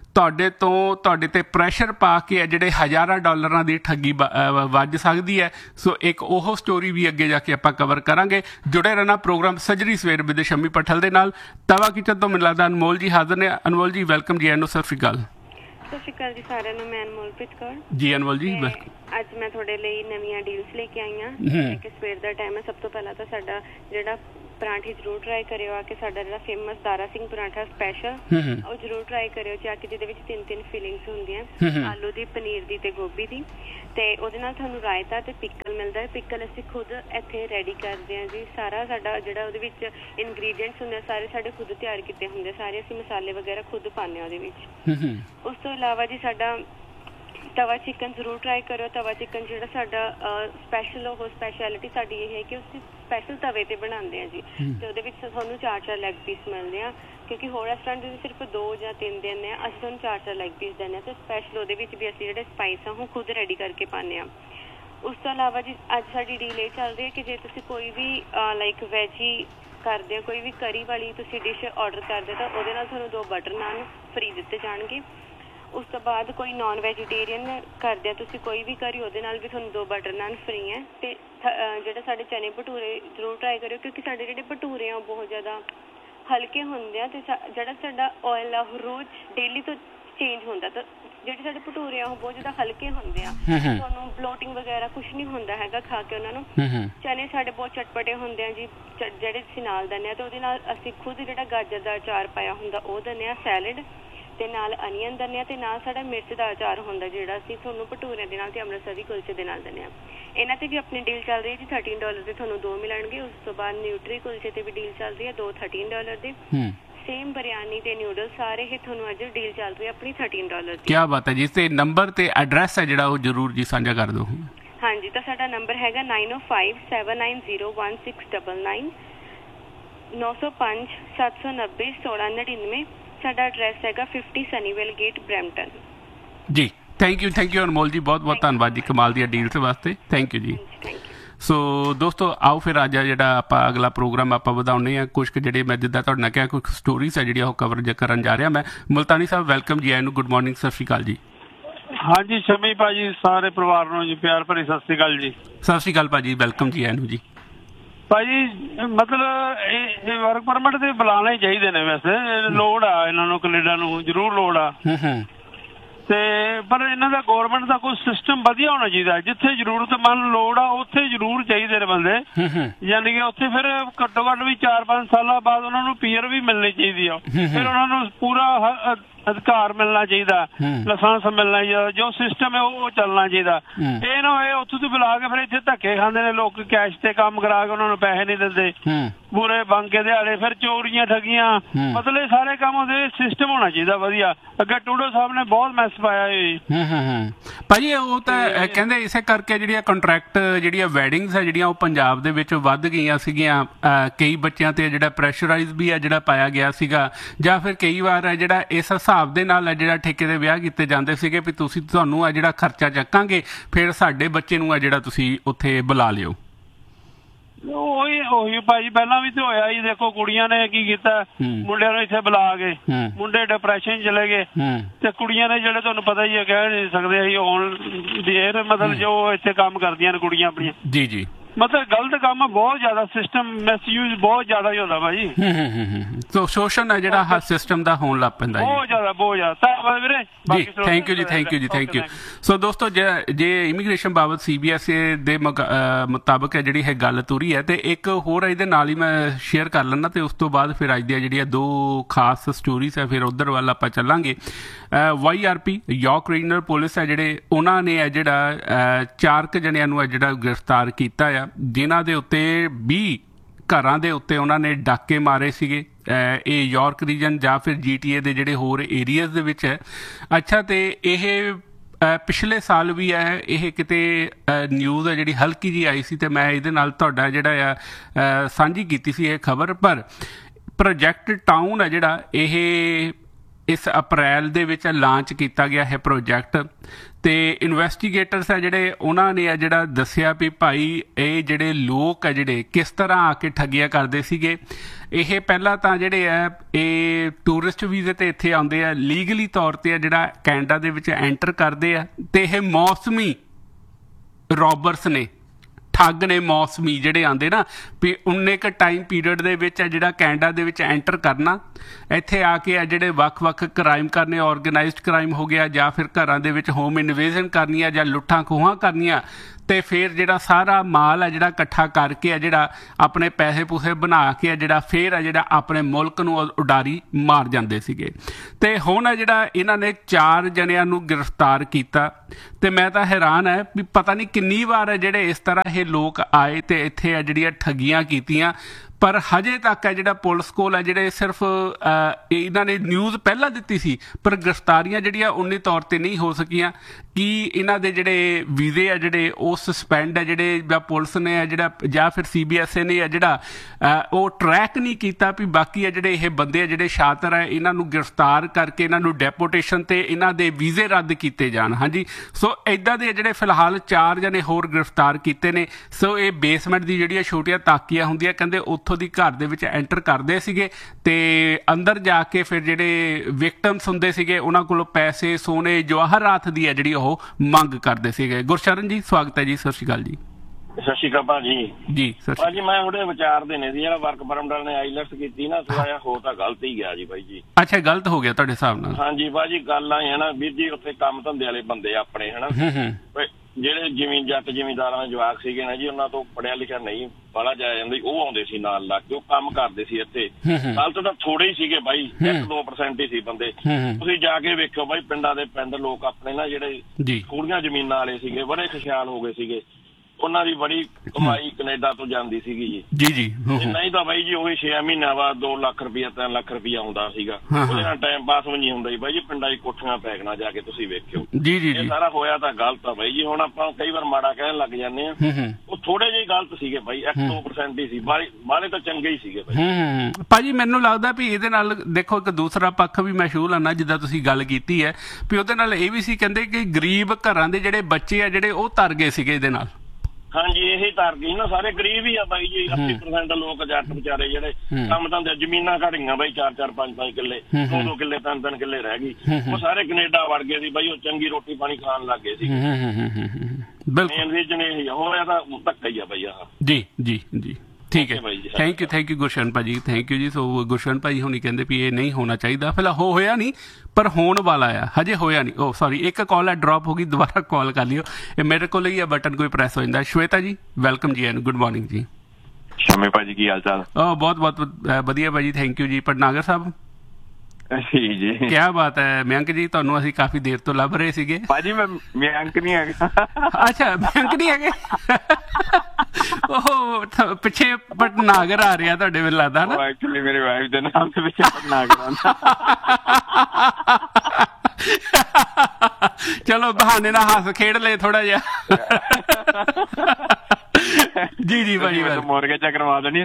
ਤੁਹਾਡੇ ਤੇ ਪ੍ਰੈਸ਼ਰ ਪਾ ਕੇ ਜਿਹੜੇ ਹਜ਼ਾਰਾਂ ਡਾਲਰਾਂ ਦੀ ਠੱਗੀ ਵੱਜ ਸਕਦੀ ਹੈ। ਸੋ ਇੱਕ ਉਹ ਸਟੋਰੀ ਵੀ ਅੱਗੇ ਜਾ ਕੇ ਆਪਾਂ ਕਵਰ ਕਰਾਂਗੇ। ਜੁੜੇ ਰਹਿਣਾ ਪ੍ਰੋਗਰਾਮ ਸੱਜਰੀ ਸਵੇਰ ਵਿਦ ਸ਼ਮੀ ਪਠਲ ਦੇ ਨਾਲ। ਤਵਾ ਕਿਚਨ ਤੋਂ ਮੈਨੂੰ ਲੱਗਦਾ ਅਨਮੋਲ ਜੀ ਹਾਜ਼ਰ ਨੇ। ਅਨਮੋਲ ਜੀ ਵੈਲਕਮ ਜੀ। ਸਤਿ ਸ਼੍ਰੀ ਅਕਾਲ। ਸਤਿ ਸ਼੍ਰੀ ਅਕਾਲ ਜੀ ਸਾਰਿਆਂ ਨੂੰ। ਮੈਂ ਅਨਮੋਲਪ੍ਰੀਤ ਕੌਰ ਜੀ। ਅਨਮੋਲ ਜੀ ਅੱਜ ਮੈਂ ਤੁਹਾਡੇ ਲਈ ਨਵੀਆਂ ਡੀਲਸ ਲੈ ਕੇ ਆਈ ਹਾਂ। ਕਿ ਸਵੇਰ ਦਾ ਟਾਈਮ ਹੈ, ਸਭ ਤੋਂ ਪਹਿਲਾਂ ਤਾਂ ਸਾਡਾ ਜਿਹੜਾ ਪਰਾਂਠੇ ਜ਼ਰੂਰ ਟਰਾਈ ਕਰਿਓ ਆ ਕੇ। ਸਾਡਾ ਜਿਹੜਾ ਫੇਮਸ ਦਾਰਾ ਸਿੰਘ ਪਰਾਂਠਾ ਸਪੈਸ਼ਲ ਉਹ ਜ਼ਰੂਰ ਟਰਾਈ ਕਰਿਓ ਜਾ ਕੇ, ਜਿਹਦੇ ਵਿੱਚ 3 ਫੀਲਿੰਗਸ ਹੁੰਦੀਆਂ, ਆਲੂ ਦੀ, ਪਨੀਰ ਦੀ ਤੇ ਗੋਭੀ ਦੀ। ਤੇ ਉਹਦੇ ਨਾਲ ਤੁਹਾਨੂੰ ਰਾਇਤਾ ਤੇ ਪਿਕਲ ਮਿਲਦਾ ਹੈ। ਪਿਕਲ ਅਸੀਂ ਖੁਦ ਇੱਥੇ ਰੈਡੀ ਕਰਦੇ ਹਾਂ ਜੀ। ਸਾਰਾ ਸਾਡਾ ਜਿਹੜਾ ਉਹਦੇ ਵਿੱਚ ਇਨਗਰੀਡੀਐਂਟਸ ਹੁੰਦੇ ਸਾਰੇ ਸਾਡੇ ਖੁਦ ਤਿਆਰ ਕੀਤੇ ਹੁੰਦੇ, ਸਾਰੇ ਅਸੀਂ ਮਸਾਲੇ ਵਗੈਰਾ ਖੁਦ ਪਾਉਂਦੇ ਹਾਂ ਉਹਦੇ ਵਿੱਚ। ਉਸ ਤੋਂ ਇਲਾਵਾ ਜੀ ਸਾਡਾ ਤਵਾ ਚਿਕਨ ਜ਼ਰੂਰ ਟਰਾਈ ਕਰਿਓ। ਤਵਾ ਚਿਕਨ ਜਿਹੜਾ ਸਾਡਾ ਸਪੈਸ਼ਲ ਉਹ ਸਪੈਸ਼ਲਿਟੀ ਸਾਡੀ ਇਹ ਹੈ ਕਿ ਅਸੀਂ ਸਪੈਸ਼ਲ ਤਵੇ ਤੇ ਬਣਾਉਂਦੇ ਹਾਂ ਜੀ। ਤੇ ਉਹਦੇ ਵਿੱਚ ਤੁਹਾਨੂੰ 4 ਲੈਗ ਪੀਸ ਮਿਲਦੇ ਆ, ਕਿਉਂਕਿ ਹੋਰ ਰੈਸਟੋਰੈਂਟ ਵਿੱਚ ਸਿਰਫ 2 ਜਾਂ 3 ਦਿੰਦੇ ਆ, ਅਸੀਂ ਤੁਹਾਨੂੰ 4 ਲੈਗ ਪੀਸ ਦਿੰਦੇ ਹਾਂ। ਤੇ ਸਪੈਸ਼ਲ ਉਹਦੇ ਵਿੱਚ ਵੀ ਅਸੀਂ ਜਿਹੜੇ ਸਪਾਈਸ ਆ ਉਹ ਖੁਦ ਰੈਡੀ ਕਰਕੇ ਪਾਉਂਦੇ ਹਾਂ। ਉਸ ਤੋਂ ਇਲਾਵਾ ਜੀ ਅੱਜ ਸਾਡੀ ਡੀਲ ਇਹ ਚੱਲ ਰਹੀ ਹੈ ਕਿ ਜੇ ਤੁਸੀਂ ਕੋਈ ਵੀ ਲਾਈਕ ਵੈਜੀ ਕਰਦੇ ਹੋ, ਕੋਈ ਵੀ ਕਰੀ ਵਾਲੀ ਤੁਸੀਂ ਡਿਸ਼ ਆਰਡਰ ਕਰਦੇ ਤਾਂ ਉਹਦੇ ਨਾਲ ਤੁਹਾਨੂੰ 2 ਬਟਰ ਨਾਨ ਫਰੀ ਦਿੱਤੇ ਜਾਣਗੇ। ਉਸ ਤੋਂ ਬਾਅਦ ਕੋਈ ਨੋਨ ਵੈਜੀਟੇਰੀਅਨ ਕਰਦੇ ਆ ਤੁਸੀਂ ਕੋਈ ਵੀ ਕਰੀ, ਉਹਦੇ ਨਾਲ ਵੀ ਤੁਹਾਨੂੰ 2 ਬਟਰ ਨਾਨ ਫਰੀ ਹੈ। ਤੇ ਜਿਹੜੇ ਸਾਡੇ ਚਨੇ ਭਟੂਰੇ ਜ਼ਰੂਰ ਟਰਾਈ ਕਰਿਓ, ਕਿਉਂਕਿ ਸਾਡੇ ਜਿਹੜੇ ਭਟੂਰੇ ਆ ਉਹ ਬਹੁਤ ਜ਼ਿਆਦਾ ਹਲਕੇ ਹੁੰਦੇ ਆ ਤੇ ਜਿਹੜਾ ਸਾਡਾ ਆਇਲ ਆ ਉਹ ਰੋਜ਼ ਡੇਲੀ ਤੋਂ ਚੇਂਜ ਹੁੰਦਾ। ਤਾਂ ਜਿਹੜੇ ਸਾਡੇ ਭਟੂਰੇ ਆ ਉਹ ਬਹੁਤ ਜ਼ਿਆਦਾ ਹਲਕੇ ਹੁੰਦੇ ਆ, ਤੁਹਾਨੂੰ ਬਲੋਟਿੰਗ ਵਗੈਰਾ ਕੁਝ ਨਹੀਂ ਹੁੰਦਾ ਹੈਗਾ ਖਾ ਕੇ ਉਹਨਾਂ ਨੂੰ। ਚਨੇ ਸਾਡੇ ਬਹੁਤ ਚਟਪਟੇ ਹੁੰਦੇ ਆ ਜੀ, ਜਿਹੜੇ ਅਸੀਂ ਨਾਲ ਦਿੰਦੇ ਆ। ਤੇ ਉਹਦੇ ਨਾਲ ਅਸੀਂ ਖੁਦ ਜਿਹੜਾ ਗਾਜਰ ਦਾ ਅਚਾਰ ਪਾਇਆ ਹੁੰਦਾ ਉਹ ਦਿੰਦੇ ਆ। ਸੈਲਡ ਤੇ ਨਾਲ ਅਨੀਅਨ ਦਿੰਦੇ ਹਾਂ ਤੇ ਨਾਲ ਸਾਡਾ ਮਿਰਚ ਦਾ ਅਚਾਰ ਹੁੰਦਾ ਜਿਹੜਾ ਅਸੀਂ ਤੁਹਾਨੂੰ ਭਟੂਰਿਆਂ ਦੇ ਨਾਲ ਤੇ ਅੰਮ੍ਰਿਤਸਰੀ ਕੁਲਚੇ ਦੇ ਨਾਲ ਦਿੰਦੇ ਹਾਂ। ਇਹਨਾਂ ਤੇ ਵੀ ਆਪਣੀ ਡੀਲ ਚੱਲ ਰਹੀ ਹੈ ਜੀ। $13 ਦੇ ਤੁਹਾਨੂੰ 2 ਮਿਲਣਗੇ। ਉਸ ਤੋਂ ਬਾਅਦ ਨਿਊਟਰੀ ਕੁਲਚੇ ਤੇ ਵੀ ਡੀਲ ਚੱਲ ਰਹੀ ਹੈ, 2 $13 ਦੇ। ਸੇਮ ਬਿਰਿਆਨੀ ਤੇ ਨਿਊਡਲ ਸਾਰੇ ਹੀ ਤੁਹਾਨੂੰ ਅੱਜ ਡੀਲ ਚੱਲ ਰਹੀ ਹੈ ਆਪਣੀ $13 ਦੀ। ਕੀ ਬਾਤ ਹੈ ਜੀ। ਤੇ ਨੰਬਰ ਤੇ ਐਡਰੈਸ ਹੈ ਜਿਹੜਾ ਉਹ ਜ਼ਰੂਰ ਜੀ ਸਾਂਝਾ ਕਰ ਦਿਓ। ਹਾਂਜੀ, ਤਾਂ ਸਾਡਾ ਨੰਬਰ ਹੈਗਾ 9057901699 905 790 1699। ਸਾਡਾ ਐਡਰੈਸ ਹੈਗਾ 50 ਸਨੀਵੈਲ ਗੇਟ, ਬਰੈਂਪਟਨ ਜੀ। ਥੈਂਕ ਯੂ ਅਨਮੋਲ ਜੀ, ਬਹੁਤ ਬਹੁਤ ਧੰਨਵਾਦ ਜੀ ਕਮਾਲ ਦੀਆਂ ਡੀਲਸ ਵਾਸਤੇ। ਥੈਂਕ ਯੂ ਜੀ। ਸੋ ਦੋਸਤੋ ਆਓ ਫਿਰ ਅੱਜ ਜਿਹੜਾ ਆਪਾਂ ਅਗਲਾ ਪ੍ਰੋਗਰਾਮ ਆਪਾਂ ਵਧਾਉਂਦੇ ਹਾਂ। ਕੁਛ ਕੁ ਜਿਹੜੇ ਮੈਂ ਜਿੱਦਾਂ ਤੁਹਾਡੇ ਨਾਲ ਕਿਹਾ ਕੁਝ ਸਟੋਰੀਜ਼ ਹੈ ਜਿਹੜੀਆਂ ਉਹ ਕਵਰ ਕਰਨ ਜਾ ਰਿਹਾ ਮੈਂ। ਮੁਲਤਾਨੀ ਸਾਹਿਬ ਵੈਲਕਮ ਜੀ ਆਇਆਂ ਨੂੰ। ਗੁੱਡ ਮਾਰਨਿੰਗ, ਸਤਿ ਸ਼੍ਰੀ ਅਕਾਲ ਜੀ। ਹਾਂਜੀ ਸ਼ਮੀ ਭਾਜੀ, ਸਾਰੇ ਪਰਿਵਾਰ ਨੂੰ ਜੀ ਪਿਆਰ ਭਰੀ ਸਤਿ ਸ਼੍ਰੀ ਅਕਾਲ ਜੀ। ਸਤਿ ਸ਼੍ਰੀ ਅਕਾਲ ਭਾਜੀ, ਵੈਲਕਮ ਜੀ ਆਇਆਂ ਨੂੰ ਜੀ। ਭਾਜੀ ਮਤਲਬ ਇਹ ਵਰਕ ਪਰਮਿਟ ਤੇ ਬੁਲਾਉਣੇ ਹੀ ਚਾਹੀਦੇ ਨੇ। ਵੈਸੇ ਲੋੜ ਆ ਇਹਨਾਂ ਨੂੰ, ਕੈਨੇਡਾ ਨੂੰ ਜ਼ਰੂਰ ਲੋੜ ਆ। ਤੇ ਪਰ ਇਹਨਾਂ ਦਾ ਗੌਰਮੈਂਟ ਦਾ ਕੋਈ ਸਿਸਟਮ ਵਧੀਆ ਹੋਣਾ ਚਾਹੀਦਾ। ਜਿੱਥੇ ਜ਼ਰੂਰਤਮੰਦ ਲੋੜ ਆ ਉੱਥੇ ਜ਼ਰੂਰ ਚਾਹੀਦੇ ਨੇ ਬੰਦੇ। ਯਾਨੀ ਕਿ ਉੱਥੇ ਫਿਰ ਘੱਟੋ ਘੱਟ ਵੀ 4-5 ਸਾਲਾਂ ਬਾਅਦ ਉਹਨਾਂ ਨੂੰ ਪੀਆਰ ਵੀ ਮਿਲਣੀ ਚਾਹੀਦੀ ਆ। ਫਿਰ ਉਹਨਾਂ ਨੂੰ ਪੂਰਾ ਅਧਿਕਾਰ ਮਿਲਣਾ ਚਾਹੀਦਾ, ਲਾਇਸੈਂਸ ਮਿਲਣਾ ਚਾਹੀਦਾ, ਜੋ ਸਿਸਟਮ ਹੈ ਉਹ ਚੱਲਣਾ ਚਾਹੀਦਾ। ਇਹ ਨਾ ਹੋਏ ਉੱਥੋਂ ਤੋਂ ਬੁਲਾ ਕੇ ਫਿਰ ਇੱਥੇ ਧੱਕੇ ਖਾਂਦੇ ਨੇ ਲੋਕ, ਕੈਸ਼ ਤੇ ਕੰਮ ਕਰਾ ਕੇ ਉਹਨਾਂ ਨੂੰ ਪੈਸੇ ਨਹੀਂ ਦਿੰਦੇ, ਪੂਰੇ ਬੰਕੇ ਦਿਹਾੜੇ, ਫਿਰ ਚੋਰੀਆਂ ਠੱਗੀਆਂ। ਮਤਲਬ ਇਹ ਸਾਰੇ ਕੰਮ ਉਹਦੇ ਸਿਸਟਮ ਹੋਣਾ ਚਾਹੀਦਾ ਵਧੀਆ। ਅੱਗੇ ਟੂਡੋ ਸਾਹਿਬ ਨੇ ਬਹੁਤ ਮੈਸ ਪਾਇਆ ਜੀ ਭਾਜੀ। ਉਹ ਤਾਂ ਕਹਿੰਦੇ ਇਸੇ ਕਰਕੇ ਜਿਹੜੀਆਂ ਕੰਟਰੈਕਟ ਜਿਹੜੀਆਂ ਵੈਡਿੰਗਸ ਹੈ ਜਿਹੜੀਆਂ ਉਹ ਪੰਜਾਬ ਦੇ ਵਿੱਚ ਵੱਧ ਗਈਆਂ ਸੀਗੀਆਂ। ਕਈ ਬੱਚਿਆਂ ਤੇ ਜਿਹੜਾ ਪ੍ਰੈਸ਼ਰਾਈਜ਼ ਵੀ ਹੈ ਜਿਹੜਾ ਪਾਇਆ ਗਿਆ ਸੀਗਾ, ਜਾਂ ਫਿਰ ਕਈ ਵਾਰ ਹੈ ਜਿਹੜਾ ਇਸ ਹਿਸਾਬ ਦੇ ਨਾਲ ਹੈ ਜਿਹੜਾ ਠੇਕੇ ਦੇ ਵਿਆਹ ਕੀਤੇ ਜਾਂਦੇ ਸੀਗੇ ਵੀ ਤੁਹਾਨੂੰ ਆ ਜਿਹੜਾ ਖਰਚਾ ਚੱਕਾਂਗੇ, ਫਿਰ ਸਾਡੇ ਬੱਚੇ ਨੂੰ ਆ ਜਿਹੜਾ ਤੁਸੀਂ ਉੱਥੇ ਬੁਲਾ ਲਿਓ। ਉਹੀ ਭਾਜੀ ਪਹਿਲਾਂ ਵੀ ਤੇ ਹੋਇਆ ਜੀ। ਦੇਖੋ ਕੁੜੀਆਂ ਨੇ ਕੀ ਕੀਤਾ, ਮੁੰਡਿਆਂ ਨੂੰ ਇੱਥੇ ਬੁਲਾ ਕੇ ਮੁੰਡੇ ਡਿਪਰੈਸ਼ਨ ਚਲੇ ਗਏ, ਤੇ ਕੁੜੀਆਂ ਨੇ ਜਿਹੜੇ ਤੁਹਾਨੂੰ ਪਤਾ ਹੀ ਹੈ ਕਹਿ ਨਹੀਂ ਸਕਦੇ ਅਸੀਂ ਹੁਣ ਦੇਰ ਮਤਲਬ ਜੋ ਇੱਥੇ ਕੰਮ ਕਰਦੀਆਂ ਨੇ ਕੁੜੀਆਂ ਆਪਣੀਆਂ। ਜੀ ਜੀ, ਮਤਲਬ ਗਲਤ ਕੰਮ ਬਹੁਤ ਜ਼ਿਆਦਾ, ਸਿਸਟਮ ਮਿਸਯੂਜ਼ ਬਹੁਤ ਜ਼ਿਆਦਾ ਹੀ ਹੁੰਦਾ ਭਾਜੀ। ਸੋ ਸ਼ੋਸ਼ਣ ਹੈ ਜਿਹੜਾ ਸਿਸਟਮ ਦਾ ਹੋਣ ਲੱਗ ਪੈਂਦਾ ਬਹੁਤ ਜ਼ਿਆਦਾ ਧੰਨਵਾਦ ਵੀਰੇ ਜੀ। Thank you. ਸੋ ਦੋਸਤੋ ਜੇ ਇਮੀਗ੍ਰੇਸ਼ਨ ਬਾਬਤ CBSE ਦੇ ਮੁਤਾਬਕ ਹੈ ਜਿਹੜੀ ਹੈ ਗੱਲ ਤੁਰੀ ਹੈ, ਤੇ ਇੱਕ ਹੋਰ ਇਹਦੇ ਨਾਲ ਹੀ ਮੈਂ ਸ਼ੇਅਰ ਕਰ ਲੈਣਾ, ਤੇ ਉਸ ਤੋਂ ਬਾਅਦ ਫਿਰ ਅੱਜ ਦੀਆਂ ਜਿਹੜੀਆਂ 2 ਖਾਸ ਸਟੋਰੀਜ਼ ਹੈ ਫਿਰ ਉਧਰ ਵੱਲ ਆਪਾਂ ਚੱਲਾਂਗੇ। YRP ਯਾਰਕ ਰੀਜਨਲ ਪੁਲਿਸ ਹੈ ਜਿਹੜੇ ਉਹਨਾਂ ਨੇ ਜਿਹੜਾ 4 ਜਣਿਆਂ ਨੂੰ ਜਿਹੜਾ ਗ੍ਰਿਫਤਾਰ ਕੀਤਾ ਆ, ਜਿਨ੍ਹਾਂ ਦੇ ਉੱਤੇ 20 ਘਰਾਂ ਦੇ ਉੱਤੇ ਉਹਨਾਂ ਨੇ ਡਾਕੇ ਮਾਰੇ ਸੀਗੇ। ਇਹ ਯਾਰਕ ਰੀਜਨ ਜਾਂ ਫਿਰ GTA ਦੇ ਜਿਹੜੇ ਹੋਰ ਏਰੀਆਜ਼ ਦੇ ਵਿੱਚ ਹੈ। ਅੱਛਾ, ਤੇ ਇਹ ਪਿਛਲੇ ਸਾਲ ਵੀ ਹੈ ਇਹ ਕਿਤੇ ਨਿਊਜ਼ ਹੈ ਜਿਹੜੀ ਹਲਕੀ ਜਿਹੀ ਆਈ ਸੀ, ਤੇ ਮੈਂ ਇਹਦੇ ਨਾਲ ਤੁਹਾਡਾ ਜਿਹੜਾ ਆ ਸਾਂਝੀ ਕੀਤੀ ਸੀ ਇਹ ਖਬਰ। ਪਰ ਪ੍ਰੋਜੈਕਟ ਟਾਊਨ ਹੈ ਜਿਹੜਾ ਇਹ ਇਸ ਅਪ੍ਰੈਲ ਦੇ ਵਿੱਚ ਲਾਂਚ ਕੀਤਾ ਗਿਆ ਹੈ ਪ੍ਰੋਜੈਕਟ, ਤੇ ਇਨਵੈਸਟੀਗੇਟਰਸ ਹੈ ਜਿਹੜੇ ਉਹਨਾਂ ਨੇ ਜਿਹੜਾ ਦੱਸਿਆ ਵੀ ਭਾਈ ਇਹ ਜਿਹੜੇ ਲੋਕ ਹੈ ਜਿਹੜੇ ਕਿਸ ਤਰ੍ਹਾਂ ਆ ਕੇ ਠੱਗੀਆਂ ਕਰਦੇ ਸੀਗੇ। ਇਹ ਪਹਿਲਾਂ ਤਾਂ ਜਿਹੜੇ ਆ ਇਹ ਟੂਰਿਸਟ ਵੀਜ਼ੇ ਤੇ ਇੱਥੇ ਆਉਂਦੇ ਆ, ਲੀਗਲੀ ਤੌਰ ਤੇ ਜਿਹੜਾ ਕੈਨੇਡਾ ਦੇ ਵਿੱਚ ਐਂਟਰ ਕਰਦੇ ਆ, ਤੇ ਇਹ ਮੌਸਮੀ ਰੋਬਰਸ ਨੇ, ਠੱਗ ਨੇ ਮੌਸਮੀ ਜਿਹੜੇ ਆਉਂਦੇ ਨਾ ਵੀ ਉਨੇ ਕੁ ਟਾਈਮ ਪੀਰੀਅਡ ਦੇ ਵਿੱਚ ਜਿਹੜਾ ਕੈਨੇਡਾ ਦੇ ਵਿੱਚ ਐਂਟਰ ਕਰਨਾ, ਇੱਥੇ ਆ ਕੇ ਜਿਹੜੇ ਵੱਖ-ਵੱਖ ਕ੍ਰਾਈਮ ਕਰਨੇ, ਆਰਗੇਨਾਈਜ਼ਡ ਕ੍ਰਾਈਮ ਹੋ ਗਿਆ, ਜਾਂ ਫਿਰ ਘਰਾਂ ਦੇ ਵਿੱਚ ਹੋਮ ਇਨਵੇਜ਼ਨ ਕਰਨੀਆਂ ਜਾਂ ਲੁੱਟਾਂ ਖੋਹਾਂ ਕਰਨੀਆਂ, ਤੇ ਫਿਰ ਜਿਹੜਾ ਸਾਰਾ ਮਾਲ ਹੈ ਜਿਹੜਾ ਇਕੱਠਾ ਕਰਕੇ ਜਿਹੜਾ ਆਪਣੇ ਪੈਸੇ ਪੂਸੇ ਬਣਾ ਕੇ ਜਿਹੜਾ ਫਿਰ ਜਿਹੜਾ ਆਪਣੇ ਮੁਲਕ ਨੂੰ ਉਡਾਰੀ ਮਾਰ ਜਾਂਦੇ ਸੀਗੇ। ਤੇ ਹੁਣ ਜਿਹੜਾ ਇਹਨਾਂ ਨੇ 4 ਜਣਿਆਂ ਨੂੰ ਗ੍ਰਿਫਤਾਰ ਕੀਤਾ, ਤੇ ਮੈਂ ਤਾਂ ਹੈਰਾਨ ਹੈ ਵੀ ਪਤਾ ਨਹੀਂ ਕਿੰਨੀ ਵਾਰ ਜਿਹੜੇ ਇਸ ਤਰ੍ਹਾਂ ਇਹ ਲੋਕ ਆਏ ਤੇ ਇੱਥੇ ਜਿਹੜੀਆਂ ਠੱਗੀਆਂ ਕੀਤੀਆਂ। ਪਰ ਹਜੇ ਤੱਕ ਹੈ ਜਿਹੜਾ ਪੁਲਿਸ ਕੋਲ ਹੈ ਜਿਹੜੇ ਸਿਰਫ ਇਹਨਾਂ ਨੇ ਨਿਊਜ਼ ਪਹਿਲਾਂ ਦਿੱਤੀ ਸੀ, ਪਰ ਗ੍ਰਿਫਤਾਰੀਆਂ ਜਿਹੜੀਆਂ ਉਨੇ ਤੌਰ ਤੇ ਨਹੀਂ ਹੋ ਸਕੀਆਂ। ਕਿ ਇਹਨਾਂ ਦੇ ਜਿਹੜੇ ਵੀਜ਼ੇ ਆ ਜਿਹੜੇ ਉਹ ਸਸਪੈਂਡ ਹੈ ਜਿਹੜੇ, ਜਾਂ ਪੁਲਿਸ ਨੇ ਹੈ ਜਿਹੜਾ, ਜਾਂ ਫਿਰ CBSE ਨੇ ਹੈ ਜਿਹੜਾ ਉਹ ਟਰੈਕ ਨਹੀਂ ਕੀਤਾ ਵੀ ਬਾਕੀ ਹੈ ਜਿਹੜੇ ਇਹ ਬੰਦੇ ਆ ਜਿਹੜੇ ਸ਼ਾਤਰ ਹੈ ਇਹਨਾਂ ਨੂੰ ਗ੍ਰਿਫਤਾਰ ਕਰਕੇ ਇਹਨਾਂ ਨੂੰ ਡੈਪੋਟੇਸ਼ਨ ਤੇ ਇਹਨਾਂ ਦੇ ਵੀਜ਼ੇ ਰੱਦ ਕੀਤੇ ਜਾਣ। ਹਾਂਜੀ, ਸੋ ਇੱਦਾਂ ਦੇ ਜਿਹੜੇ ਫਿਲਹਾਲ 4 ਜਣੇ ਹੋਰ ਗ੍ਰਿਫਤਾਰ ਕੀਤੇ ਨੇ। ਸੋ ਇਹ ਬੇਸਮੈਂਟ ਦੀ ਜਿਹੜੀਆਂ ਛੋਟੀਆਂ ਤਾਕੀਆਂ ਹੁੰਦੀਆਂ ਕਹਿੰਦੇ ਉੱਥੋਂ ਦੀ ਘਰ ਦੇ ਵਿੱਚ ਐਂਟਰ ਕਰਦੇ ਸੀਗੇ, ਤੇ ਅੰਦਰ ਜਾ ਕੇ ਫਿਰ ਜਿਹੜੇ ਵਿਕਟਮਸ ਹੁੰਦੇ ਸੀਗੇ ਉਹਨਾਂ ਕੋਲੋਂ ਪੈਸੇ, ਸੋਨੇ, ਜਵਾਹਰਾਤ ਦੀ ਹੈ ਜਿਹੜੀ ਉਹ ਮੰਗ ਕਰਦੇ ਸੀਗੇ। ਗੁਰਸ਼ਰਨ ਜੀ ਸਵਾਗਤ ਹੈ ਜੀ, ਸਤਿ ਸ਼੍ਰੀ ਅਕਾਲ ਜੀ। ਸਤਿ ਸ਼੍ਰੀ ਅਕਾਲ ਭਾਜੀ। ਜੀ ਭਾਜੀ ਮੈਂ ਉਹਦੇ ਵਿਚਾਰ ਦੇਣੇ ਸੀ, ਜਿਹੜਾ ਵਰਕ ਪਰਮਿਟ ਨੇ ਆਈਲੈਟਸ ਕੀਤੀ ਨਾ, ਥੋੜਾ ਜਿਹਾ ਹੋ ਤਾਂ ਗਲਤ ਹੀ ਗਿਆ ਜੀ ਬਾਈ ਜੀ। ਅੱਛਾ, ਗਲਤ ਹੋ ਗਿਆ ਤੁਹਾਡੇ ਹਿਸਾਬ ਨਾਲ? ਹਾਂਜੀ ਭਾਜੀ, ਗੱਲ ਆਏ ਹੈ ਨਾ ਵੀਰ ਜੀ, ਉੱਥੇ ਕੰਮ ਧੰਦੇ ਵਾਲੇ ਬੰਦੇ ਆਪਣੇ ਹਨਾ, ਜਿਹੜੇ ਜੱਟ ਜ਼ਿਮੀਂਦਾਰਾਂ ਦੇ ਜਵਾਕ ਸੀਗੇ ਨਾ ਜੀ, ਉਹਨਾਂ ਤੋਂ ਪੜ੍ਹਿਆ ਲਿਖਿਆ ਨਹੀਂ ਬਾਹਲਾ ਜਾਇਆ ਜਾਂਦਾ, ਉਹ ਆਉਂਦੇ ਸੀ ਨਾਲ ਲੱਗ ਕੇ, ਉਹ ਕੰਮ ਕਰਦੇ ਸੀ ਇੱਥੇ। ਗਲਤ ਤਾਂ ਥੋੜੇ ਹੀ ਸੀਗੇ ਬਾਈ, 1-2% ਹੀ ਸੀ ਬੰਦੇ। ਤੁਸੀਂ ਜਾ ਕੇ ਵੇਖੋ ਬਾਈ, ਪਿੰਡਾਂ ਦੇ ਪਿੰਡ ਲੋਕ ਆਪਣੇ ਨਾ ਜਿਹੜੇ ਥੋੜੀਆਂ ਜ਼ਮੀਨਾਂ ਵਾਲੇ ਸੀਗੇ, ਬੜੇ ਖੁਸ਼ਹਾਲ ਹੋ ਗਏ ਸੀਗੇ। ਉਹਨਾਂ ਦੀ ਬੜੀ ਕਮਾਈ ਕੈਨੇਡਾ ਤੋਂ ਜਾਂਦੀ ਸੀਗੀ ਜੀ। ਨਹੀਂ ਤਾਂ ਬਾਈ ਜੀ ਉਹੀ 6 ਮਹੀਨਿਆਂ ਬਾਅਦ 2 ਲੱਖ ਰੁਪਇਆ 3 ਲੱਖ ਰੁਪਇਆ ਆਉਂਦਾ ਸੀਗਾ। ਉਹਦੇ ਨਾਲ ਟਾਈਮ ਪਾਸ ਵੀ ਨਹੀਂ ਹੁੰਦਾ ਜੀ ਬਾਈ ਜੀ। ਪਿੰਡਾਂ ਦੀ ਕੋਠੀਆਂ ਪੈਗਣਾ ਜਾ ਕੇ ਤੁਸੀਂ ਵੇਖਿਓ। ਇਹ ਸਾਰਾ ਹੋਇਆ ਤਾਂ ਗਲਤ ਆ ਬਾਈ ਜੀ। ਹੁਣ ਆਪਾਂ ਕਈ ਵਾਰ ਮਾੜਾ ਕਹਿਣ ਲੱਗ ਜਾਂਦੇ ਆ, ਉਹ ਥੋੜੇ ਜਿਹੇ ਗਲਤ ਸੀਗੇ ਬਾਈ, 1-2% ਹੀ ਸੀ, ਬਾਹਲੇ ਤਾਂ ਚੰਗੇ ਹੀ ਸੀਗੇ ਬਾਈ। ਭਾਜੀ ਮੈਨੂੰ ਲੱਗਦਾ ਵੀ ਇਹਦੇ ਨਾਲ ਦੇਖੋ ਇੱਕ ਦੂਸਰਾ ਪੱਖ ਵੀ ਮੈਂ ਛੂਹ ਲੈਣਾ, ਜਿੱਦਾਂ ਤੁਸੀਂ ਗੱਲ ਕੀਤੀ ਹੈ ਵੀ ਉਹਦੇ ਨਾਲ ਇਹ ਵੀ ਸੀ, ਕਹਿੰਦੇ ਕਿ ਗਰੀਬ ਘਰਾਂ ਦੇ ਜਿਹੜੇ ਬੱਚੇ ਆ ਜਿਹੜੇ ਉਹ ਤਰ ਗਏ ਸੀਗੇ ਇਹਦੇ ਨਾਲ। ਹਾਂਜੀ, ਇਹੀ ਤਰ ਗਈ ਨਾ, ਸਾਰੇ ਗਰੀਬ ਹੀ ਆ ਬਾਈ ਜੀ। 80% ਲੋਕ ਜੱਟ ਵਿਚਾਰੇ ਜਿਹੜੇ ਕੰਮ ਧੰਦੇ, ਜ਼ਮੀਨਾਂ ਘੜੀਆਂ ਬਾਈ 4-4 5-5 ਕਿੱਲੇ, 2-2 ਕਿੱਲੇ 3-3 ਕਿੱਲੇ ਰਹਿ ਗਈ, ਉਹ ਸਾਰੇ ਕੈਨੇਡਾ ਵੜ ਗਏ ਸੀ ਬਾਈ। ਉਹ ਚੰਗੀ ਰੋਟੀ ਪਾਣੀ ਖਾਣ ਲੱਗ ਗਏ ਸੀ। ਮੇਨ ਰੀਜਨ ਇਹ ਹੋਇਆ ਤਾਂ ਧੱਕਾ ਹੀ ਆ ਬਾਈ ਆਹ। ਜੀ ਠੀਕ ਹੈ, ਥੈਂਕ ਯੂ ਗੁਰਸ਼ਨ ਭਾਜੀ, ਥੈਂਕ ਯੂ ਜੀ। ਸੋ ਗੁਰਸ਼ਨ ਭਾਜੀ ਹੁਣੀ ਕਹਿੰਦੇ ਵੀ ਇਹ ਨਹੀਂ ਹੋਣਾ ਚਾਹੀਦਾ, ਫਿਲਹਾਲ ਹੋਇਆ ਨਹੀਂ ਪਰ ਹੋਣ ਵਾਲਾ ਆ, ਹਜੇ ਹੋਇਆ ਨਹੀਂ। ਉਹ ਸੌਰੀ, ਇੱਕ ਕਾਲ ਹੈ ਡਰੋਪ ਹੋ ਗਈ, ਦੁਬਾਰਾ ਕਾਲ ਕਰ ਲਿਓ। ਇਹ ਮੇਰੇ ਕੋਲ ਹੀ ਆ ਬਟਨ, ਕੋਈ ਪ੍ਰੈਸ ਹੋ ਜਾਂਦਾ। ਸ਼ਵੇਤਾ ਜੀ ਵੈਲਕਮ ਜੀ, ਗੁੱਡ ਮਾਰਨਿੰਗ ਜੀ। ਸ਼ਮੇ ਭਾਜੀ ਕੀ ਹਾਲ ਚਾਲ? ਬਹੁਤ ਵਧੀਆ ਭਾਜੀ, ਥੈਂਕ ਯੂ ਜੀ। ਪਟਨਾਗਰ ਸਾਹਿਬ ਜੀ ਕਿਆ ਬਾਤ ਹੈ। ਮਯੰਕ ਜੀ ਤੁਹਾਨੂੰ ਅਸੀਂ ਕਾਫੀ ਦੇਰ ਤੋਂ ਲੱਭ ਰਹੇ ਸੀਗੇ। ਭਾਜੀ ਮੈਂ ਮਯੰਕ ਨਹੀਂ ਹੈਗਾ। ਅੱਛਾ ਮਯੰਕ ਨਹੀਂ ਹੈਗੇ, ਉਹ ਪਿੱਛੇ ਪਟਨਾਗਰ ਆ ਰਿਹਾ ਤੁਹਾਡੇ ਵੱਲ ਲੱਗਦਾ ਨਾ। ਐਕਚੁਅਲੀ ਮੇਰੇ ਵਾਈਫ ਦੇ ਨਾਮ ਤੇ ਪਿੱਛੇ ਪਟਨਾਗਰ ਆਉਂਦਾ। ਚਲੋ ਬਹਾਨੇ ਨਾਲ ਹੱਸ ਖੇਡ ਲਏ ਥੋੜਾ ਜਿਹਾ। ਜੀ ਭਾਜੀ ਮੋਰਗੇ ਚ ਕਰਵਾ ਦੇਣੀ।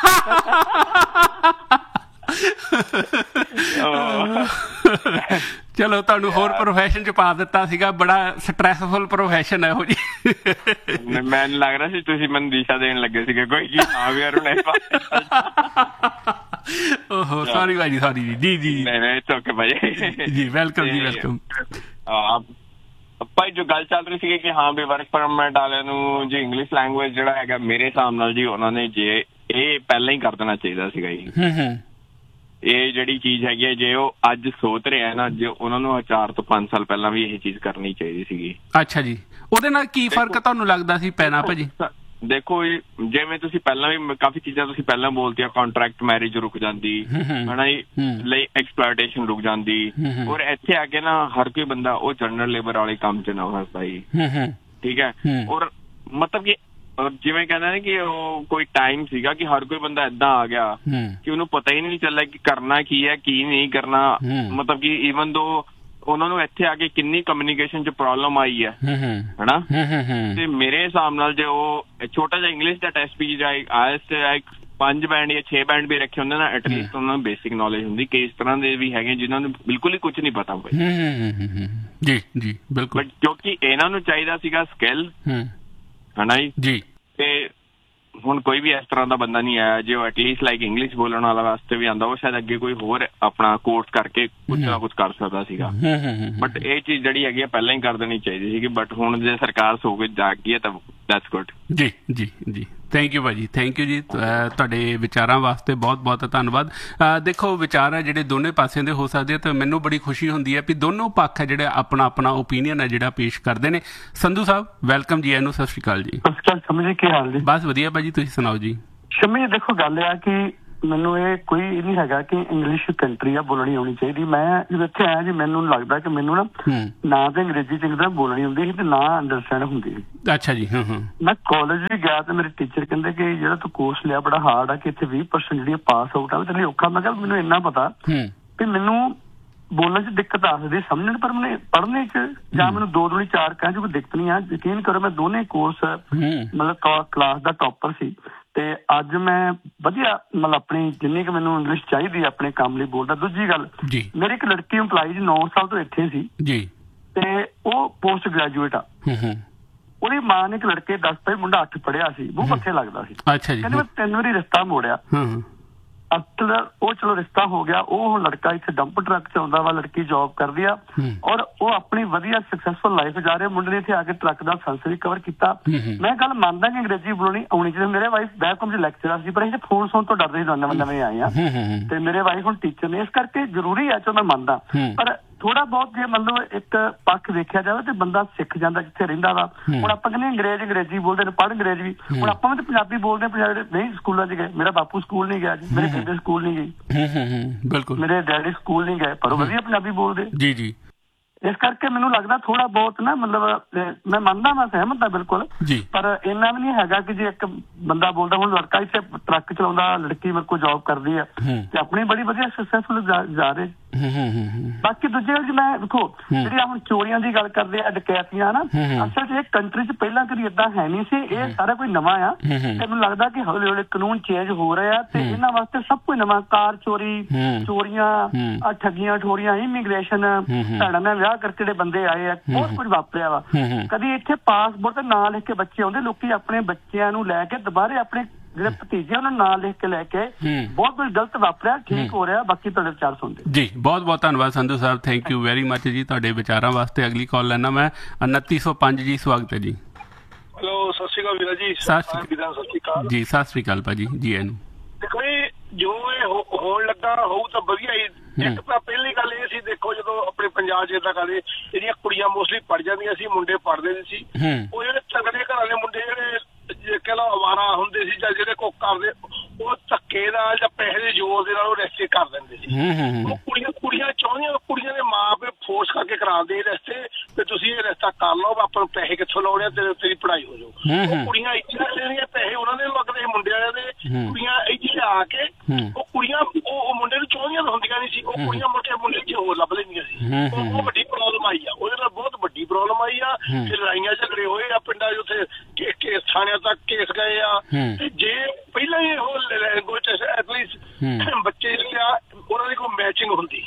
ਚਲੋ ਤੁਹਾਨੂੰ ਹੋਰ ਪ੍ਰੋਫੈਸ਼ਨ ਚ ਪਾ ਦਿੱਤਾ ਸੀਗਾ, ਬੜਾ ਸਟ੍ਰੈਸਫੁਲ ਪ੍ਰੋਫੈਸ਼ਨ ਹੈ ਉਹ ਜੀ। ਮੈਨੂੰ ਲੱਗ ਰਿਹਾ ਸੀ ਤੁਸੀਂ ਮੈਨੂੰ ਦਿਸ਼ਾ ਦੇਣ ਲੱਗੇ ਸੀਗੇ ਕੋਈ ਕੀ। ਹਾਂ ਵੀ ਯਾਰ ਓਹੋ ਸੌਰੀ ਭਾਜੀ, ਸੌਰੀ ਜੀ। ਨਹੀਂ ਇਟਸ ਓਕੇ ਭਾਈ ਜੀ, ਵੈਲਕਮ ਜੀ, ਵੈਲਕਮ। ਭਾਈ ਜੋ ਗੱਲ ਚੱਲ ਰਹੀ ਸੀਗੀ ਕਿ ਹਾਂ ਵੀ ਵਰਕ ਪਰਮਿਟ ਵਾਲਿਆਂ ਨੂੰ ਜੀ ਇੰਗਲਿਸ਼ ਲੈਂਗੁਏਜ ਜਿਹੜਾ ਹੈਗਾ, ਮੇਰੇ ਹਿਸਾਬ ਨਾਲ ਜੀ ਉਹਨਾਂ ਨੇ ਜੇ ਇਹ ਪਹਿਲਾਂ ਹੀ ਕਰ ਦੇਣਾ ਚਾਹੀਦਾ ਸੀਗਾ ਜੀ। ਇਹ ਜਿਹੜੀ ਚੀਜ਼ ਹੈਗੀ ਹੈ, ਜੇ ਉਹ ਅੱਜ ਸੋਚ ਰਿਹਾ ਨਾ, ਜੇ ਉਹਨਾਂ ਨੂੰ 4 ਤੋਂ 5 ਸਾਲ ਪਹਿਲਾਂ ਵੀ ਇਹ ਚੀਜ਼ ਕਰਨੀ ਚਾਹੀਦੀ ਸੀਗੀ। ਅੱਛਾ ਜੀ, ਉਹਦੇ ਨਾਲ ਕੀ ਫਰਕ ਤੁਹਾਨੂੰ ਲੱਗਦਾ ਸੀ ਪੈਣਾ ਭਾਜੀ? ਦੇਖੋ ਜਿਵੇਂ ਤੁਸੀਂ ਪਹਿਲਾਂ ਵੀ ਕਾਫੀ ਚੀਜ਼ਾਂ ਤੁਸੀਂ ਪਹਿਲਾਂ ਬੋਲਤੀਆਂ, ਕੰਟਰੈਕਟ ਮੈਰਿਜ ਰੁਕ ਜਾਂਦੀ ਹਨਾ ਜੀ, ਲਈ ਐਕਸਪਲੋਇਟੇਸ਼ਨ ਰੁਕ ਜਾਂਦੀ। ਔਰ ਇੱਥੇ ਆ ਕੇ ਨਾ ਹਰ ਕੋਈ ਬੰਦਾ ਉਹ ਜਨਰਲ ਲੇਬਰ ਵਾਲੇ ਕੰਮ ਚ ਨਾ ਫਸਦਾ ਜੀ, ਠੀਕ ਹੈ। ਔਰ ਮਤਲਬ ਕਿ ਜਿਵੇਂ ਕਹਿੰਦਾ ਨਾ ਕਿ ਉਹ ਕੋਈ ਟਾਈਮ ਸੀਗਾ ਕਿ ਹਰ ਕੋਈ ਬੰਦਾ ਏਦਾਂ ਆ ਗਿਆ ਕਿ ਉਹਨੂੰ ਪਤਾ ਹੀ ਨਹੀਂ ਚੱਲਿਆ ਕਿ ਕਰਨਾ ਕੀ ਹੈ ਕੀ ਨਹੀਂ ਕਰਨਾ। ਮਤਲਬ ਕਿ ਈਵਨ ਦੋ ਉਹਨਾਂ ਨੂੰ ਇੱਥੇ ਆ ਕੇ ਕਿੰਨੀ ਕਮਿਊਨੀਕੇਸ਼ਨ ਚ ਪ੍ਰੋਬਲਮ ਆਈ ਹੈ ਹਨਾ। ਤੇ ਮੇਰੇ ਹਿਸਾਬ ਨਾਲ ਜੇ ਉਹ ਛੋਟਾ ਜਿਹਾ ਇੰਗਲਿਸ਼ ਦਾ ਟੈਸਟ ਵੀ ਆਇਲਟਸ 5 ਬੈਂਡ ਜਾਂ 6 ਬੈਂਡ ਵੀ ਰੱਖੇ ਹੁੰਦੇ ਨਾ, ਐਟਲੀਸਟ ਉਹਨਾਂ ਨੂੰ ਬੇਸਿਕ ਨੌਲੇਜ ਹੁੰਦੀ ਕਿ ਇਸ ਤਰ੍ਹਾਂ ਦੇ ਵੀ ਹੈਗੇ ਜਿਨ੍ਹਾਂ ਨੂੰ ਬਿਲਕੁਲ ਹੀ ਕੁਛ ਨਹੀਂ ਪਤਾ ਹੋਵੇ। ਜੀ ਬਿਲਕੁਲ। ਬਟ ਕਿਉਂਕਿ ਇਹਨਾਂ ਨੂੰ ਚਾਹੀਦਾ ਸੀਗਾ ਸਕਿੱਲ ਹਨਾ ਜੀ। ਤੇ ਹੁਣ ਕੋਈ ਵੀ ਇਸ ਤਰ੍ਹਾਂ ਦਾ ਬੰਦਾ ਨਹੀਂ ਆਇਆ ਜੇ ਐਟਲੀਸਟ ਲਾਈਕ ਇੰਗਲਿਸ਼ ਬੋਲਣ ਵਾਲਾ ਵਾਸਤੇ ਵੀ ਆਉਂਦਾ, ਉਹ ਸ਼ਾਇਦ ਅੱਗੇ ਕੋਈ ਹੋਰ ਆਪਣਾ ਕੋਰਸ ਕਰਕੇ ਕੁਛ ਨਾ ਕੁਛ ਕਰ ਸਕਦਾ ਸੀਗਾ। ਬਟ ਇਹ ਚੀਜ਼ ਜਿਹੜੀ ਹੈਗੀ ਆ ਪਹਿਲਾਂ ਹੀ ਕਰ ਦੇਣੀ ਚਾਹੀਦੀ ਸੀਗੀ। ਬਟ ਹੁਣ ਜੇ ਸਰਕਾਰ ਸੋ ਕੇ ਜਾਗ ਗਈ ਹੈ ਤਾਂ ਦੈਟਸ ਗੁੱਡ। ਜੀ ਥੈਂਕ ਯੂ ਭਾਜੀ, ਥੈਂਕ ਯੂ ਜੀ। ਤੁਹਾਡੇ ਵਿਚਾਰਾਂ ਵਾਸਤੇ ਬਹੁਤ ਬਹੁਤ ਧੰਨਵਾਦ। ਦੇਖੋ ਵਿਚਾਰ ਹੈ ਜਿਹੜੇ ਦੋਨੇ ਪਾਸਿਆਂ ਦੇ ਹੋ ਸਕਦੇ ਆ, ਤੇ ਮੈਨੂੰ ਬੜੀ ਖੁਸ਼ੀ ਹੁੰਦੀ ਹੈ ਵੀ ਦੋਨੋਂ ਪੱਖ ਹੈ ਜਿਹੜੇ ਆਪਣਾ ਓਪੀਨੀਅਨ ਹੈ ਜਿਹੜਾ ਪੇਸ਼ ਕਰਦੇ ਨੇ। ਸੰਧੂ ਸਾਹਿਬ ਵੈਲਕਮ ਜੀ, ਇਹਨੂੰ ਸਤਿ ਸ਼੍ਰੀ ਅਕਾਲ ਜੀ। ਸਤਿ ਸ਼੍ਰੀ ਅਕਾਲ ਸ਼ਮੀ ਜੀ, ਕੀ ਹਾਲ ਜੀ? ਬਸ ਵਧੀਆ ਭਾਜੀ, ਤੁਸੀਂ ਸੁਣਾਓ ਜੀ। ਸ਼ਮੀ ਜੀ ਦੇਖੋ ਗੱਲ ਆ ਕਿ ਮੈਨੂੰ ਇਹ ਕੋਈ ਨਹੀਂ ਹੈਗਾ ਕਿ ਇੰਗਲਿਸ਼ ਕੰਟਰੀ ਆ ਬੋਲਣੀ ਆਉਣੀ ਚਾਹੀਦੀ। ਮੈਂ ਜਦੋਂ ਇੱਥੇ ਆਇਆ ਜੀ ਮੈਨੂੰ ਲੱਗਦਾ ਕਿ ਮੈਨੂੰ ਨਾ ਤਾਂ ਅੰਗਰੇਜ਼ੀ ਚੰਗੀ ਤਰ੍ਹਾਂ ਬੋਲਣੀ ਹੁੰਦੀ ਸੀ ਤੇ ਨਾ ਅੰਡਰਸਟੈਂਡ ਹੁੰਦੀ ਸੀ। ਅੱਛਾ ਜੀ। ਮੈਂ ਕਾਲਜ ਵੀ ਗਿਆ ਤੇ ਮੇਰੇ ਟੀਚਰ ਕਹਿੰਦੇ ਕਿ ਜਿਹੜਾ ਤੂੰ ਕੋਰਸ ਲਿਆ ਬੜਾ ਹਾਰਡ ਆ, ਕਿ ਇੱਥੇ 20% ਜਿਹੜੀ ਪਾਸ ਆਊਟ ਆ ਤੇ ਔਖਾ। ਮੈਂ ਕਿਹਾ ਮੈਨੂੰ ਇੰਨਾ ਪਤਾ ਕਿ ਮੈਨੂੰ ਬੋਲਣ ਚ ਦਿੱਕਤ ਆ ਸਕਦੀ, ਸਮਝਣ ਪਰ ਮੈਨੂੰ ਪੜ੍ਹਨੇ ਚ ਜਾਂ ਮੈਨੂੰ 2 4 ਕਹਿਣ ਚ ਕੋਈ ਦਿੱਕਤ ਨਹੀਂ ਆ। ਯਕੀਨ ਕਰੋ ਮੈਂ ਦੋਨੇ ਕੋਰਸ ਮਤਲਬ ਕਲਾਸ ਦਾ ਟੌਪਰ ਸੀ ਤੇ ਅੱਜ ਮੈਂ ਵਧੀਆ ਮਤਲਬ ਆਪਣੀ ਜਿੰਨੀ ਕਿ ਮੈਨੂੰ ਇੰਗਲਿਸ਼ ਚਾਹੀਦੀ ਆਪਣੇ ਕੰਮ ਲਈ ਬੋਲਦਾ। ਦੂਜੀ ਗੱਲ, ਮੇਰੀ ਇੱਕ ਲੜਕੀ ਇੰਪਲਾਈ ਜੀ 9 ਸਾਲ ਤੋਂ ਇੱਥੇ ਸੀ ਤੇ ਉਹ ਪੋਸਟ ਗ੍ਰੈਜੂਏਟ ਆ। ਉਹਦੀ ਮਾਂ ਨੇ ਇੱਕ ਲੜਕੇ ਦੱਸਤਾ ਮੁੰਡਾ 8 ਪੜ੍ਹਿਆ ਸੀ, ਬਹੁਤ ਪੱਥੇ ਲੱਗਦਾ ਸੀ। ਕਹਿੰਦੇ ਮੈਂ 3 ਵਾਰੀ ਰਿਸ਼ਤਾ ਮੋੜਿਆ। ਉਹ ਚਲੋ ਰਿਸ਼ਤਾ ਹੋ ਗਿਆ। ਉਹ ਲੜਕਾ ਇੱਥੇ ਡੰਪ ਟਰੱਕ ਚਲਾਉਂਦਾ ਵਾ, ਲੜਕੀ ਜੌਬ ਕਰਦੀ ਆ ਔਰ ਉਹ ਆਪਣੀ ਵਧੀਆ ਸਕਸੈਸਫੁਲ ਲਾਈਫ ਜਾ ਰਿਹਾ। ਮੁੰਡੇ ਨੇ ਇੱਥੇ ਆ ਕੇ ਟਰੱਕ ਦਾ ਲਾਇਸੈਂਸ ਵੀ ਕਵਰ ਕੀਤਾ। ਮੈਂ ਗੱਲ ਮੰਨਦਾ ਕਿ ਅੰਗਰੇਜ਼ੀ ਬੋਲਣੀ ਆਉਣੀ ਚਾਹੀਦੀ। ਮੇਰੇ ਵਾਈਫ ਬੈਕਹੋਮ ਚ ਲੈਕਚਰਰ ਸੀ, ਪਰ ਅਸੀਂ ਫੋਨ ਸੁਣ ਤੋਂ ਡਰਦੇ ਸੀ, ਨਵੇਂ ਆਏ ਆ ਤੇ ਮੇਰੇ ਵਾਈਫ ਹੁਣ ਟੀਚਰ ਨੇ, ਇਸ ਕਰਕੇ ਜ਼ਰੂਰੀ ਆ ਚਲੋ ਮੈਂ ਮੰਨਦਾ। ਪਰ ਥੋੜਾ ਬਹੁਤ ਜੇ ਮਤਲਬ ਇੱਕ ਪੱਖ ਵੇਖਿਆ ਜਾਵੇ ਤੇ ਬੰਦਾ ਸਿੱਖ ਜਾਂਦਾ ਜਿੱਥੇ ਰਹਿੰਦਾ ਵਾ। ਹੁਣ ਆਪਾਂ ਕਹਿੰਦੇ ਅੰਗਰੇਜ਼ੀ ਬੋਲਦੇ ਨੇ, ਪੜ੍ਹ ਅੰਗਰੇਜ਼ੀ ਵੀ। ਹੁਣ ਆਪਾਂ ਵੀ ਤਾਂ ਪੰਜਾਬੀ ਬੋਲਦੇ ਹਾਂ, ਪੰਜਾਬ ਨਹੀਂ ਸਕੂਲਾਂ 'ਚ ਗਏ। ਮੇਰਾ ਬਾਪੂ ਸਕੂਲ ਨਹੀਂ ਗਿਆ ਜੀ, ਮੇਰੇ ਬੇਬੇ ਸਕੂਲ ਨਹੀਂ ਗਈ, ਬਿਲਕੁਲ ਮੇਰੇ ਡੈਡੀ ਸਕੂਲ ਨਹੀਂ ਗਏ, ਪਰ ਉਹ ਵਧੀਆ ਪੰਜਾਬੀ ਬੋਲਦੇ। ਜੀ ਜੀ। ਇਸ ਕਰਕੇ ਮੈਨੂੰ ਲੱਗਦਾ ਥੋੜਾ ਬਹੁਤ ਨਾ ਮਤਲਬ ਮੈਂ ਮੰਨਦਾ, ਮੈਂ ਸਹਿਮਤ ਹਾਂ ਬਿਲਕੁਲ, ਪਰ ਇੰਨਾ ਵੀ ਨਹੀਂ ਹੈਗਾ ਕਿ ਜੇ ਇੱਕ ਬੰਦਾ ਬੋਲਦਾ। ਹੁਣ ਲੜਕਾ ਇੱਥੇ ਟਰੱਕ ਚਲਾਉਂਦਾ, ਲੜਕੀ ਮੇਰੇ ਕੋਲ ਜੌਬ ਕਰਦੀ ਆ ਤੇ ਆਪਣੀ ਬੜੀ ਵਧੀਆ ਸਕਸੈਸਫੁਲ ਜਾ ਰਹੇ। ਬਾਕੀ ਦੂਜੇ ਜੇ ਮੈਂ ਦੇਖੋ ਜਿਹੜੀ ਹੁਣ ਚੋਰੀਆਂ ਦੀ ਗੱਲ ਕਰਦੇ ਆ, ਡਕੈਤੀਆਂ ਨਾ, ਅਸਲ 'ਚ ਇਹ ਕੰਟਰੀ 'ਚ ਪਹਿਲਾਂ ਕਦੀ ਏਦਾਂ ਹੈ ਨਹੀਂ ਸੀ। ਇਹ ਸਾਰਾ ਕੋਈ ਨਵਾਂ ਆ ਤੇ ਮੈਨੂੰ ਲੱਗਦਾ ਕਿ ਹੌਲੀ ਹੌਲੀ ਕਾਨੂੰਨ ਚੇਂਜ ਹੋ ਰਹੇ ਆ ਤੇ ਇਹਨਾਂ ਵਾਸਤੇ ਸਭ ਕੁਝ ਨਵਾਂ। ਕਾਰ ਚੋਰੀ, ਚੋਰੀਆਂ, ਠੱਗੀਆਂ ਠੋਰੀਆਂ, ਇਮੀਗ੍ਰੇਸ਼ਨ, ਭੈਣਾਂ ਨਾਲ ਵਿਆਹ ਕਰਕੇ ਜਿਹੜੇ ਬੰਦੇ ਆਏ ਆ, ਬਹੁਤ ਕੁਝ ਵਾਪਰਿਆ ਵਾ। ਕਦੀ ਇੱਥੇ ਪਾਸਪੋਰਟ ਤੇ ਨਾਂ ਲਿਖ ਕੇ ਬੱਚੇ ਆਉਂਦੇ, ਲੋਕੀ ਆਪਣੇ ਬੱਚਿਆਂ ਨੂੰ ਲੈ ਕੇ ਦੁਬਾਰੇ ਆਪਣੇ ਜਿਹੜੇ ਭਤੀਜੇ ਉਹਨਾਂ ਨੂੰ ਨਾਂ ਲਿਖ ਕੇ ਲੈ ਕੇ, ਬਹੁਤ ਕੁਝ ਗਲਤ ਵਾਪਰਿਆ, ਠੀਕ ਹੋ ਰਿਹਾ। ਬਾਕੀ ਤੁਹਾਡੇ ਵਿਚਾਰ ਸੁਣਦੇ ਜੀ। ਬਹੁਤ ਬਹੁਤ ਧੰਨਵਾਦ ਸੰਧੂ ਸਾਹਿਬ, ਥੈਂਕ ਯੂ ਵੈਰੀ ਮੱਚ ਜੀ ਤੁਹਾਡੇ ਵਿਚਾਰਾਂ ਵਾਸਤੇ। ਅਗਲੀ ਕਾਲ ਲੈਣਾ ਮੈਂ 2905 ਜੀ, ਸਵਾਗਤ ਹੈ ਜੀ। ਹੈਲੋ, ਸਤਿ ਸ਼੍ਰੀ ਅਕਾਲ ਵੀਰਾ ਜੀ। ਸਤਿ ਸ਼੍ਰੀ ਅਕਾਲ ਜੀ। ਸਤਿ ਸ਼੍ਰੀ ਅਕਾਲ ਭਾਜੀ ਜੀ। ਇਹਨੂੰ ਦੇਖੋ ਜੀ, ਜੋ ਇਹ ਹੋਣ ਲੱਗਾ ਹੋਊ ਤਾਂ ਵਧੀਆ ਹੀ। ਇੱਕ ਤਾਂ ਪਹਿਲੀ ਗੱਲ ਇਹ ਸੀ, ਦੇਖੋ ਜਦੋਂ ਆਪਣੇ ਪੰਜਾਬ 'ਚ ਏਦਾਂ ਕਰਦੇ, ਜਿਹੜੀਆਂ ਕੁੜੀਆਂ ਮੋਸਟਲੀ ਪੜ ਜਾਂਦੀਆਂ ਸੀ, ਮੁੰਡੇ ਪੜ੍ਹਦੇ ਨਹੀਂ ਸੀ। ਉਹ ਜਿਹੜੇ ਤਗੜੇ ਘਰਾਂ ਦੇ ਮੁੰਡੇ ਜਿਹੜੇ ਕਹਿ ਲਓ ਅਵਾਰਾ ਹੁੰਦੇ ਸੀ ਜਾਂ ਜਿਹੜੇ ਕੋ ਕਰਦੇ, ਉਹ ਧੱਕੇ ਨਾਲ ਜਾਂ ਪੈਸੇ ਦੇ ਜ਼ੋਰ ਦੇ ਨਾਲ ਉਹ ਰਿਸ਼ਤੇ ਕਰ ਦਿੰਦੇ ਸੀ। ਉਹ ਕੁੜੀਆਂ ਚਾਹੁੰਦੀਆਂ, ਕੁੜੀਆਂ ਦੇ ਮਾਂ ਪਿਓ ਫੋਰਸ ਕਰਕੇ ਕਰਾਉਂਦੇ ਰਿਸ਼ਤੇ ਤੇ ਤੁਸੀਂ ਇਹ ਰਿਸ਼ਤਾ ਕਰ ਲਓ, ਆਪਾਂ ਨੂੰ ਪੈਸੇ ਕਿੱਥੋਂ ਲਾਉਣੇ, ਤੇਰੀ ਪੜ੍ਹਾਈ ਹੋ ਜਾਊ। ਉਹ ਕੁੜੀਆਂ ਇੱਥੇ ਲੈਣੀਆਂ ਪੈਸੇ, ਉਹਨਾਂ ਦੇ ਲੱਗਦੇ ਮੁੰਡੇ ਵਾਲਿਆਂ ਦੇ। ਕੁੜੀਆਂ ਇੱਥੇ ਆ ਕੇ ਉਹ ਕੁੜੀਆਂ ਉਹ ਮੁੰਡੇ ਨੂੰ ਚਾਹੁੰਦੀਆਂ ਹੁੰਦੀਆਂ ਨਹੀਂ ਸੀ, ਉਹ ਕੁੜੀਆਂ ਮੁੜ ਕੇ ਮੁੰਡੇ 'ਚ ਹੋਰ ਲੱਭ ਲੈਂਦੀਆਂ ਸੀ। ਉਹ ਵੱਡੀ ਪ੍ਰੋਬਲਮ ਆਈ ਆ, ਉਹਦੇ ਨਾਲ ਬਹੁਤ ਵੱਡੀ ਪ੍ਰੋਬਲਮ ਆਈ ਆ। ਫਿਰ ਲੜਾਈਆਂ ਝਗੜੇ ਹੋਏ ਆ ਪਿੰਡਾਂ 'ਚ, ਉੱਥੇ ਥਾਣਿਆਂ ਤੱਕ ਕੇਸ ਗਏ ਆ। ਤੇ ਜੇ ਪਹਿਲਾਂ ਹੀ ਉਹ ਲੈਂਗੁਏਜ ਐਟਲੀਸਟ ਬੱਚੇ ਜਿਹੜੇ ਆ ਉਹਨਾਂ ਦੀ ਕੋਈ ਮੈਚਿੰਗ ਹੁੰਦੀ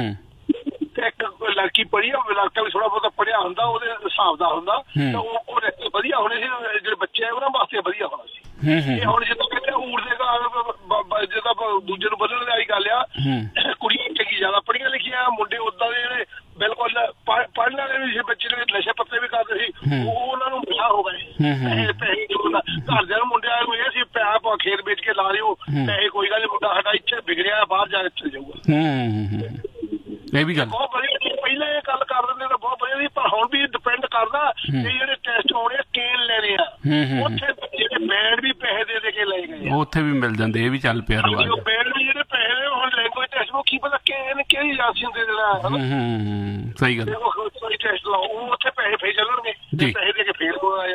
ਤੇ ਇੱਕ ਲੜਕੀ ਪੜ੍ਹੀ ਆ, ਲੜਕਾ ਵੀ ਥੋੜਾ ਬਹੁਤਾ ਪੜ੍ਹਿਆ ਹੁੰਦਾ, ਉਹਦੇ ਹਿਸਾਬ ਦਾ ਹੁੰਦਾ ਤਾਂ ਉਹ ਰਿਸ਼ਤੇ ਵਧੀਆ ਹੋਣੇ ਸੀ। ਜਿਹੜੇ ਬੱਚੇ ਆ ਉਹਨਾਂ ਵਾਸਤੇ ਵਧੀਆ ਹੋਣਾ ਸੀ। ਇਹ ਹੁਣ ਜਿੱਦਾਂ ਕਹਿੰਦੇ ਊੜ ਦੇ ਘਰ ਜਿੱਦਾਂ ਦੂਜੇ ਨੂੰ ਬਦਲਣ ਵਾਲੀ ਗੱਲ ਆ, ਕੁੜੀਆਂ ਚੰਗੀ ਜ਼ਿਆਦਾ ਪੜ੍ਹੀਆਂ ਲਿਖੀਆਂ, ਮੁੰਡੇ ਓਦਾਂ ਦੇ ਜਿਹੜੇ ਬਿਲਕੁਲ ਪੜ੍ਹਨ ਵਾਲੇ ਵੀ ਸੀ, ਬੱਚੇ ਜਿਹੜੇ ਨਸ਼ੇ ਪੱਤੇ ਵੀ ਕਰਦੇ ਸੀ, ਉਹ ਉਹਨਾਂ ਨੂੰ ਵਿਆਹ ਹੋ ਗਏ। ਪੈਸੇ ਘਰਦਿਆਂ ਨੂੰ ਮੁੰਡਿਆਂ ਨੂੰ ਇਹ ਸੀ, ਪੈਸਾ ਖੇਤ ਵੇਚ ਕੇ ਲਾ ਲਿਓ ਪੈਸੇ, ਕੋਈ ਗੱਲ ਨੀ, ਮੁੰਡਾ ਸਾਡਾ ਇੱਥੇ ਵਿਗੜਿਆ, ਬਾਹਰ ਜਾ ਕੇ ਚਲ ਜਾਊਗਾ। ਇਹ ਵੀ ਗੱਲ ਬਹੁਤ ਵਧੀਆ। ਪਹਿਲਾਂ ਇਹ ਗੱਲ ਕਰ ਦਿੰਦੇ ਤਾਂ ਬਹੁਤ ਵਧੀਆ ਸੀ, ਪਰ ਹੁਣ ਵੀ ਡਿਪੈਂਡ ਕਰਦਾ ਕਿ ਜਿਹੜੇ ਟੈਸਟ ਹੋਣੇ ਆ ਕੇਨ ਲੈਣੇ ਆ, ਉੱਥੇ ਜਿਹੜੇ ਬੈਂਡ ਵੀ ਪੈਸੇ ਦੇ ਕੇ ਲੈ ਗਏ, ਉੱਥੇ ਵੀ ਮਿਲ ਜਾਂਦੇ। ਇਹ ਵੀ ਚੱਲ ਪਿਆ ਰਿਵਾਜ। ਬੈਂਡ ਵੀ ਜਿਹੜੇ ਪੈਸੇ ਨੇ, ਹੁਣ ਲੈਂਗੁਏਜ ਟੈਸਟ ਨੂੰ ਕੀ ਪਤਾ ਕਿਹੜੀ ਏਜੰਸੀ ਨੂੰ ਦੇ ਦੇਣਾ। ਸਹੀ ਗੱਲ। ਟੈਸਟ ਲਾਓ, ਉਹ ਉੱਥੇ ਪੈਸੇ ਫੇਰ ਚੱਲਣਗੇ, ਪੈਸੇ ਦੇ ਕੇ ਫੇਰ ਹੋ ਆਏ।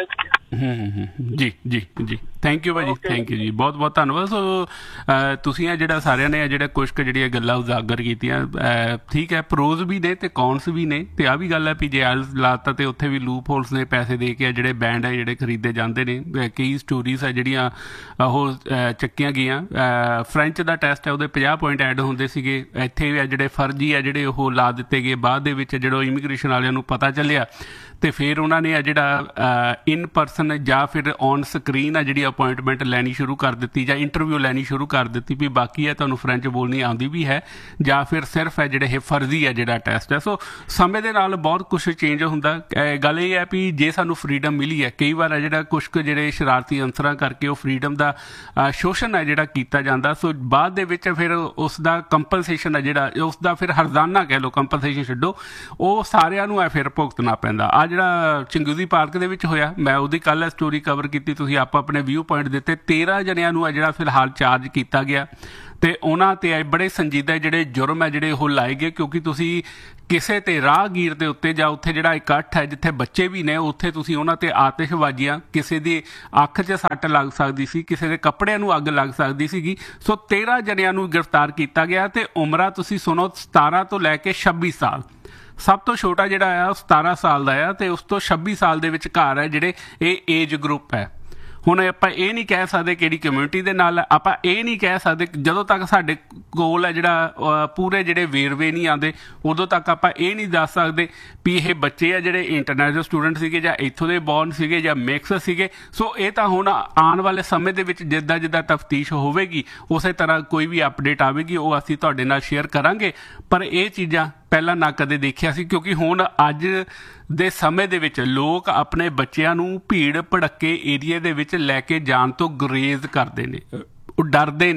ਜੀ ਜੀ ਜੀ, ਥੈਂਕ ਯੂ ਭਾਜੀ, ਥੈਂਕ ਯੂ ਜੀ, ਬਹੁਤ ਬਹੁਤ ਧੰਨਵਾਦ। ਸੋ ਤੁਸੀਂ ਇਹ ਜਿਹੜਾ ਸਾਰਿਆਂ ਨੇ ਜਿਹੜਾ ਕੁਛ ਕੁ ਜਿਹੜੀਆਂ ਗੱਲਾਂ ਉਜਾਗਰ ਕੀਤੀਆਂ, ਠੀਕ ਹੈ, ਪ੍ਰੋਜ਼ ਵੀ ਨੇ ਤੇ ਕੌਨਸ ਵੀ ਨੇ। ਤੇ ਆਹ ਵੀ ਗੱਲ ਹੈ ਵੀ ਜੇ ਲਾਤਾ ਤੇ ਉੱਥੇ ਵੀ ਲੂਪ ਹੋਲਸ ਨੇ, ਪੈਸੇ ਦੇ ਕੇ ਜਿਹੜੇ ਬੈਂਡ ਹੈ ਜਿਹੜੇ ਖਰੀਦੇ ਜਾਂਦੇ ਨੇ। ਕਈ ਸਟੋਰੀਜ਼ ਹੈ ਜਿਹੜੀਆਂ ਉਹ ਚੱਕੀਆਂ ਗਈਆਂ। ਫਰੈਂਚ ਦਾ ਟੈਸਟ ਹੈ, ਉਹਦੇ 50 ਪੁਆਇੰਟ ਐਡ ਹੁੰਦੇ ਸੀਗੇ। ਇੱਥੇ ਵੀ ਜਿਹੜੇ ਫਰਜ਼ੀ ਆ ਜਿਹੜੇ ਉਹ ਲਾ ਦਿੱਤੇ ਗਏ। ਬਾਅਦ ਦੇ ਵਿੱਚ ਜਦੋਂ ਇਮੀਗ੍ਰੇਸ਼ਨ ਵਾਲਿਆਂ ਨੂੰ ਪਤਾ ਚੱਲਿਆ ਤੇ ਫਿਰ ਉਹਨਾਂ ਨੇ ਜਿਹੜਾ ਇਨ ਪਰਸਨ ਜਾਂ ਫਿਰ ਔਨ ਸਕਰੀਨ ਆ ਜਿਹੜੀ ਅਪੁਆਇੰਟਮੈਂਟ ਲੈਣੀ ਸ਼ੁਰੂ ਕਰ ਦਿੱਤੀ, ਜਾਂ ਇੰਟਰਵਿਊ ਲੈਣੀ ਸ਼ੁਰੂ ਕਰ ਦਿੱਤੀ ਵੀ ਬਾਕੀ ਹੈ ਤੁਹਾਨੂੰ ਫਰੈਂਚ ਬੋਲਣੀ ਆਉਂਦੀ ਵੀ ਹੈ ਜਾਂ ਫਿਰ ਸਿਰਫ ਹੈ ਜਿਹੜੇ ਇਹ ਫਰਜ਼ੀ ਹੈ ਜਿਹੜਾ ਟੈਸਟ ਹੈ। ਸੋ ਸਮੇਂ ਦੇ ਨਾਲ ਬਹੁਤ ਕੁਛ ਚੇਂਜ ਹੁੰਦਾ। ਗੱਲ ਇਹ ਹੈ ਵੀ ਜੇ ਸਾਨੂੰ ਫਰੀਡਮ ਮਿਲੀ ਹੈ, ਕਈ ਵਾਰ ਹੈ ਜਿਹੜਾ ਕੁਛ ਕੁ ਜਿਹੜੇ ਸ਼ਰਾਰਤੀ ਅਨਸਰਾਂ ਕਰਕੇ ਉਹ ਫਰੀਡਮ ਦਾ ਸ਼ੋਸ਼ਣ ਹੈ ਜਿਹੜਾ ਕੀਤਾ ਜਾਂਦਾ। ਸੋ ਬਾਅਦ ਦੇ ਵਿੱਚ ਫਿਰ ਉਸ ਦਾ ਕੰਪਨਸੇਸ਼ਨ ਹੈ ਜਿਹੜਾ ਉਸ ਦਾ ਫਿਰ ਹਰਜ਼ਾਨਾ ਕਹਿ ਲਓ, ਕੰਪਨਸੇਸ਼ਨ ਛੱਡੋ, ਉਹ ਸਾਰਿਆਂ ਨੂੰ ਫਿਰ ਭੁਗਤਣਾ ਪੈਂਦਾ। ਆ ਜਿਹੜਾ ਚੰਗੂਦੀ ਪਾਰਕ ਦੇ ਵਿੱਚ ਹੋਇਆ, ਮੈਂ ਉਹਦੀ ਕੱਲ੍ਹ ਸਟੋਰੀ ਕਵਰ ਕੀਤੀ, ਤੁਸੀਂ ਆਪਣੇ ਵਿਊ ਪੁਆਇੰਟ ਦਿੱਤੇ। 13 ਜਣਿਆਂ ਨੂੰ ਆ ਜਿਹੜਾ ਫਿਲਹਾਲ ਚਾਰਜ ਕੀਤਾ ਗਿਆ ਤੇ ਉਹਨਾਂ ਤੇ ਬੜੇ ਸੰਜੀਦਾ ਜਿਹੜੇ ਜੁਰਮ ਹੈ ਜਿਹੜੇ ਉਹ ਲਾਏ ਗਏ, ਕਿਉਂਕਿ ਤੁਸੀਂ ਕਿਸੇ ਤੇ ਰਾਹਗੀਰ ਦੇ ਉੱਤੇ ਜਾਂ ਉੱਥੇ ਜਿਹੜਾ ਇਕੱਠ ਹੈ ਜਿੱਥੇ ਬੱਚੇ ਵੀ ਨੇ, ਉੱਥੇ ਤੁਸੀਂ ਉਹਨਾਂ ਤੇ ਆਤਿਸ਼ਬਾਜ਼ੀਆਂ, ਕਿਸੇ ਦੀ ਅੱਖ 'ਚ ਸੱਟ ਲੱਗ ਸਕਦੀ ਸੀ, ਕਿਸੇ ਦੇ ਕੱਪੜਿਆਂ ਨੂੰ ਅੱਗ ਲੱਗ ਸਕਦੀ ਸੀਗੀ। ਸੋ 13 ਜਣਿਆਂ ਨੂੰ ਗ੍ਰਿਫਤਾਰ ਕੀਤਾ ਗਿਆ ਤੇ ਉਮਰਾਂ ਤੁਸੀਂ ਸੁਣੋ 17 ਤੋਂ ਲੈ ਕੇ 26 ਸਾਲ। ਸਭ ਤੋਂ ਛੋਟਾ ਜਿਹੜਾ ਆ ਉਹ 17 ਸਾਲ ਦਾ ਆ ਤੇ ਉਸ ਤੋਂ 26 ਸਾਲ ਦੇ ਵਿਚਕਾਰ ਹੈ ਜਿਹੜੇ ਇਹ ਏਜ ਗਰੁੱਪ ਹੈ। ਹੁਣ ਆਪਾਂ ਇਹ ਨਹੀਂ ਕਹਿ ਸਕਦੇ ਕਿਹੜੀ ਕਮਿਊਨਿਟੀ ਦੇ ਨਾਲ, ਆਪਾਂ ਇਹ ਨਹੀਂ ਕਹਿ ਸਕਦੇ ਜਦੋਂ ਤੱਕ ਸਾਡੇ ਕੋਲ ਹੈ ਜਿਹੜਾ ਪੂਰੇ ਜਿਹੜੇ ਵੇਰਵੇ ਨਹੀਂ ਆਉਂਦੇ ਉਦੋਂ ਤੱਕ ਆਪਾਂ ਇਹ ਨਹੀਂ ਦੱਸ ਸਕਦੇ ਵੀ ਇਹ ਬੱਚੇ ਆ ਜਿਹੜੇ ਇੰਟਰਨੈਸ਼ਨਲ ਸਟੂਡੈਂਟ ਸੀਗੇ ਜਾਂ ਇੱਥੋਂ ਦੇ ਬੌਰਨ ਸੀਗੇ ਜਾਂ ਮਿਕਸ ਸੀਗੇ। ਸੋ ਇਹ ਤਾਂ ਹੁਣ ਆਉਣ ਵਾਲੇ ਸਮੇਂ ਦੇ ਵਿੱਚ ਜਿੱਦਾਂ ਜਿੱਦਾਂ ਤਫਤੀਸ਼ ਹੋਵੇਗੀ ਉਸੇ ਤਰ੍ਹਾਂ ਕੋਈ ਵੀ ਅਪਡੇਟ ਆਵੇਗੀ ਉਹ ਅਸੀਂ ਤੁਹਾਡੇ ਨਾਲ ਸ਼ੇਅਰ ਕਰਾਂਗੇ। ਪਰ ਇਹ ਚੀਜ਼ਾਂ ਪਹਿਲਾਂ ਨਾ ਕਦੇ ਦੇਖਿਆ ਸੀ, ਕਿਉਂਕਿ ਹੁਣ ਅੱਜ ਦੇ ਸਮੇਂ ਦੇ ਵਿੱਚ ਲੋਕ ਆਪਣੇ ਬੱਚਿਆਂ ਨੂੰ ਭੀੜ ਭੜੱਕੇ ਏਰੀਏ ਦੇ ਵਿੱਚ ਲੈ ਕੇ ਜਾਣ ਤੋਂ ਗੁਰੇਜ਼ ਕਰਦੇ ਨੇ, ਉਹ ਡਰਦੇ ਨੇ,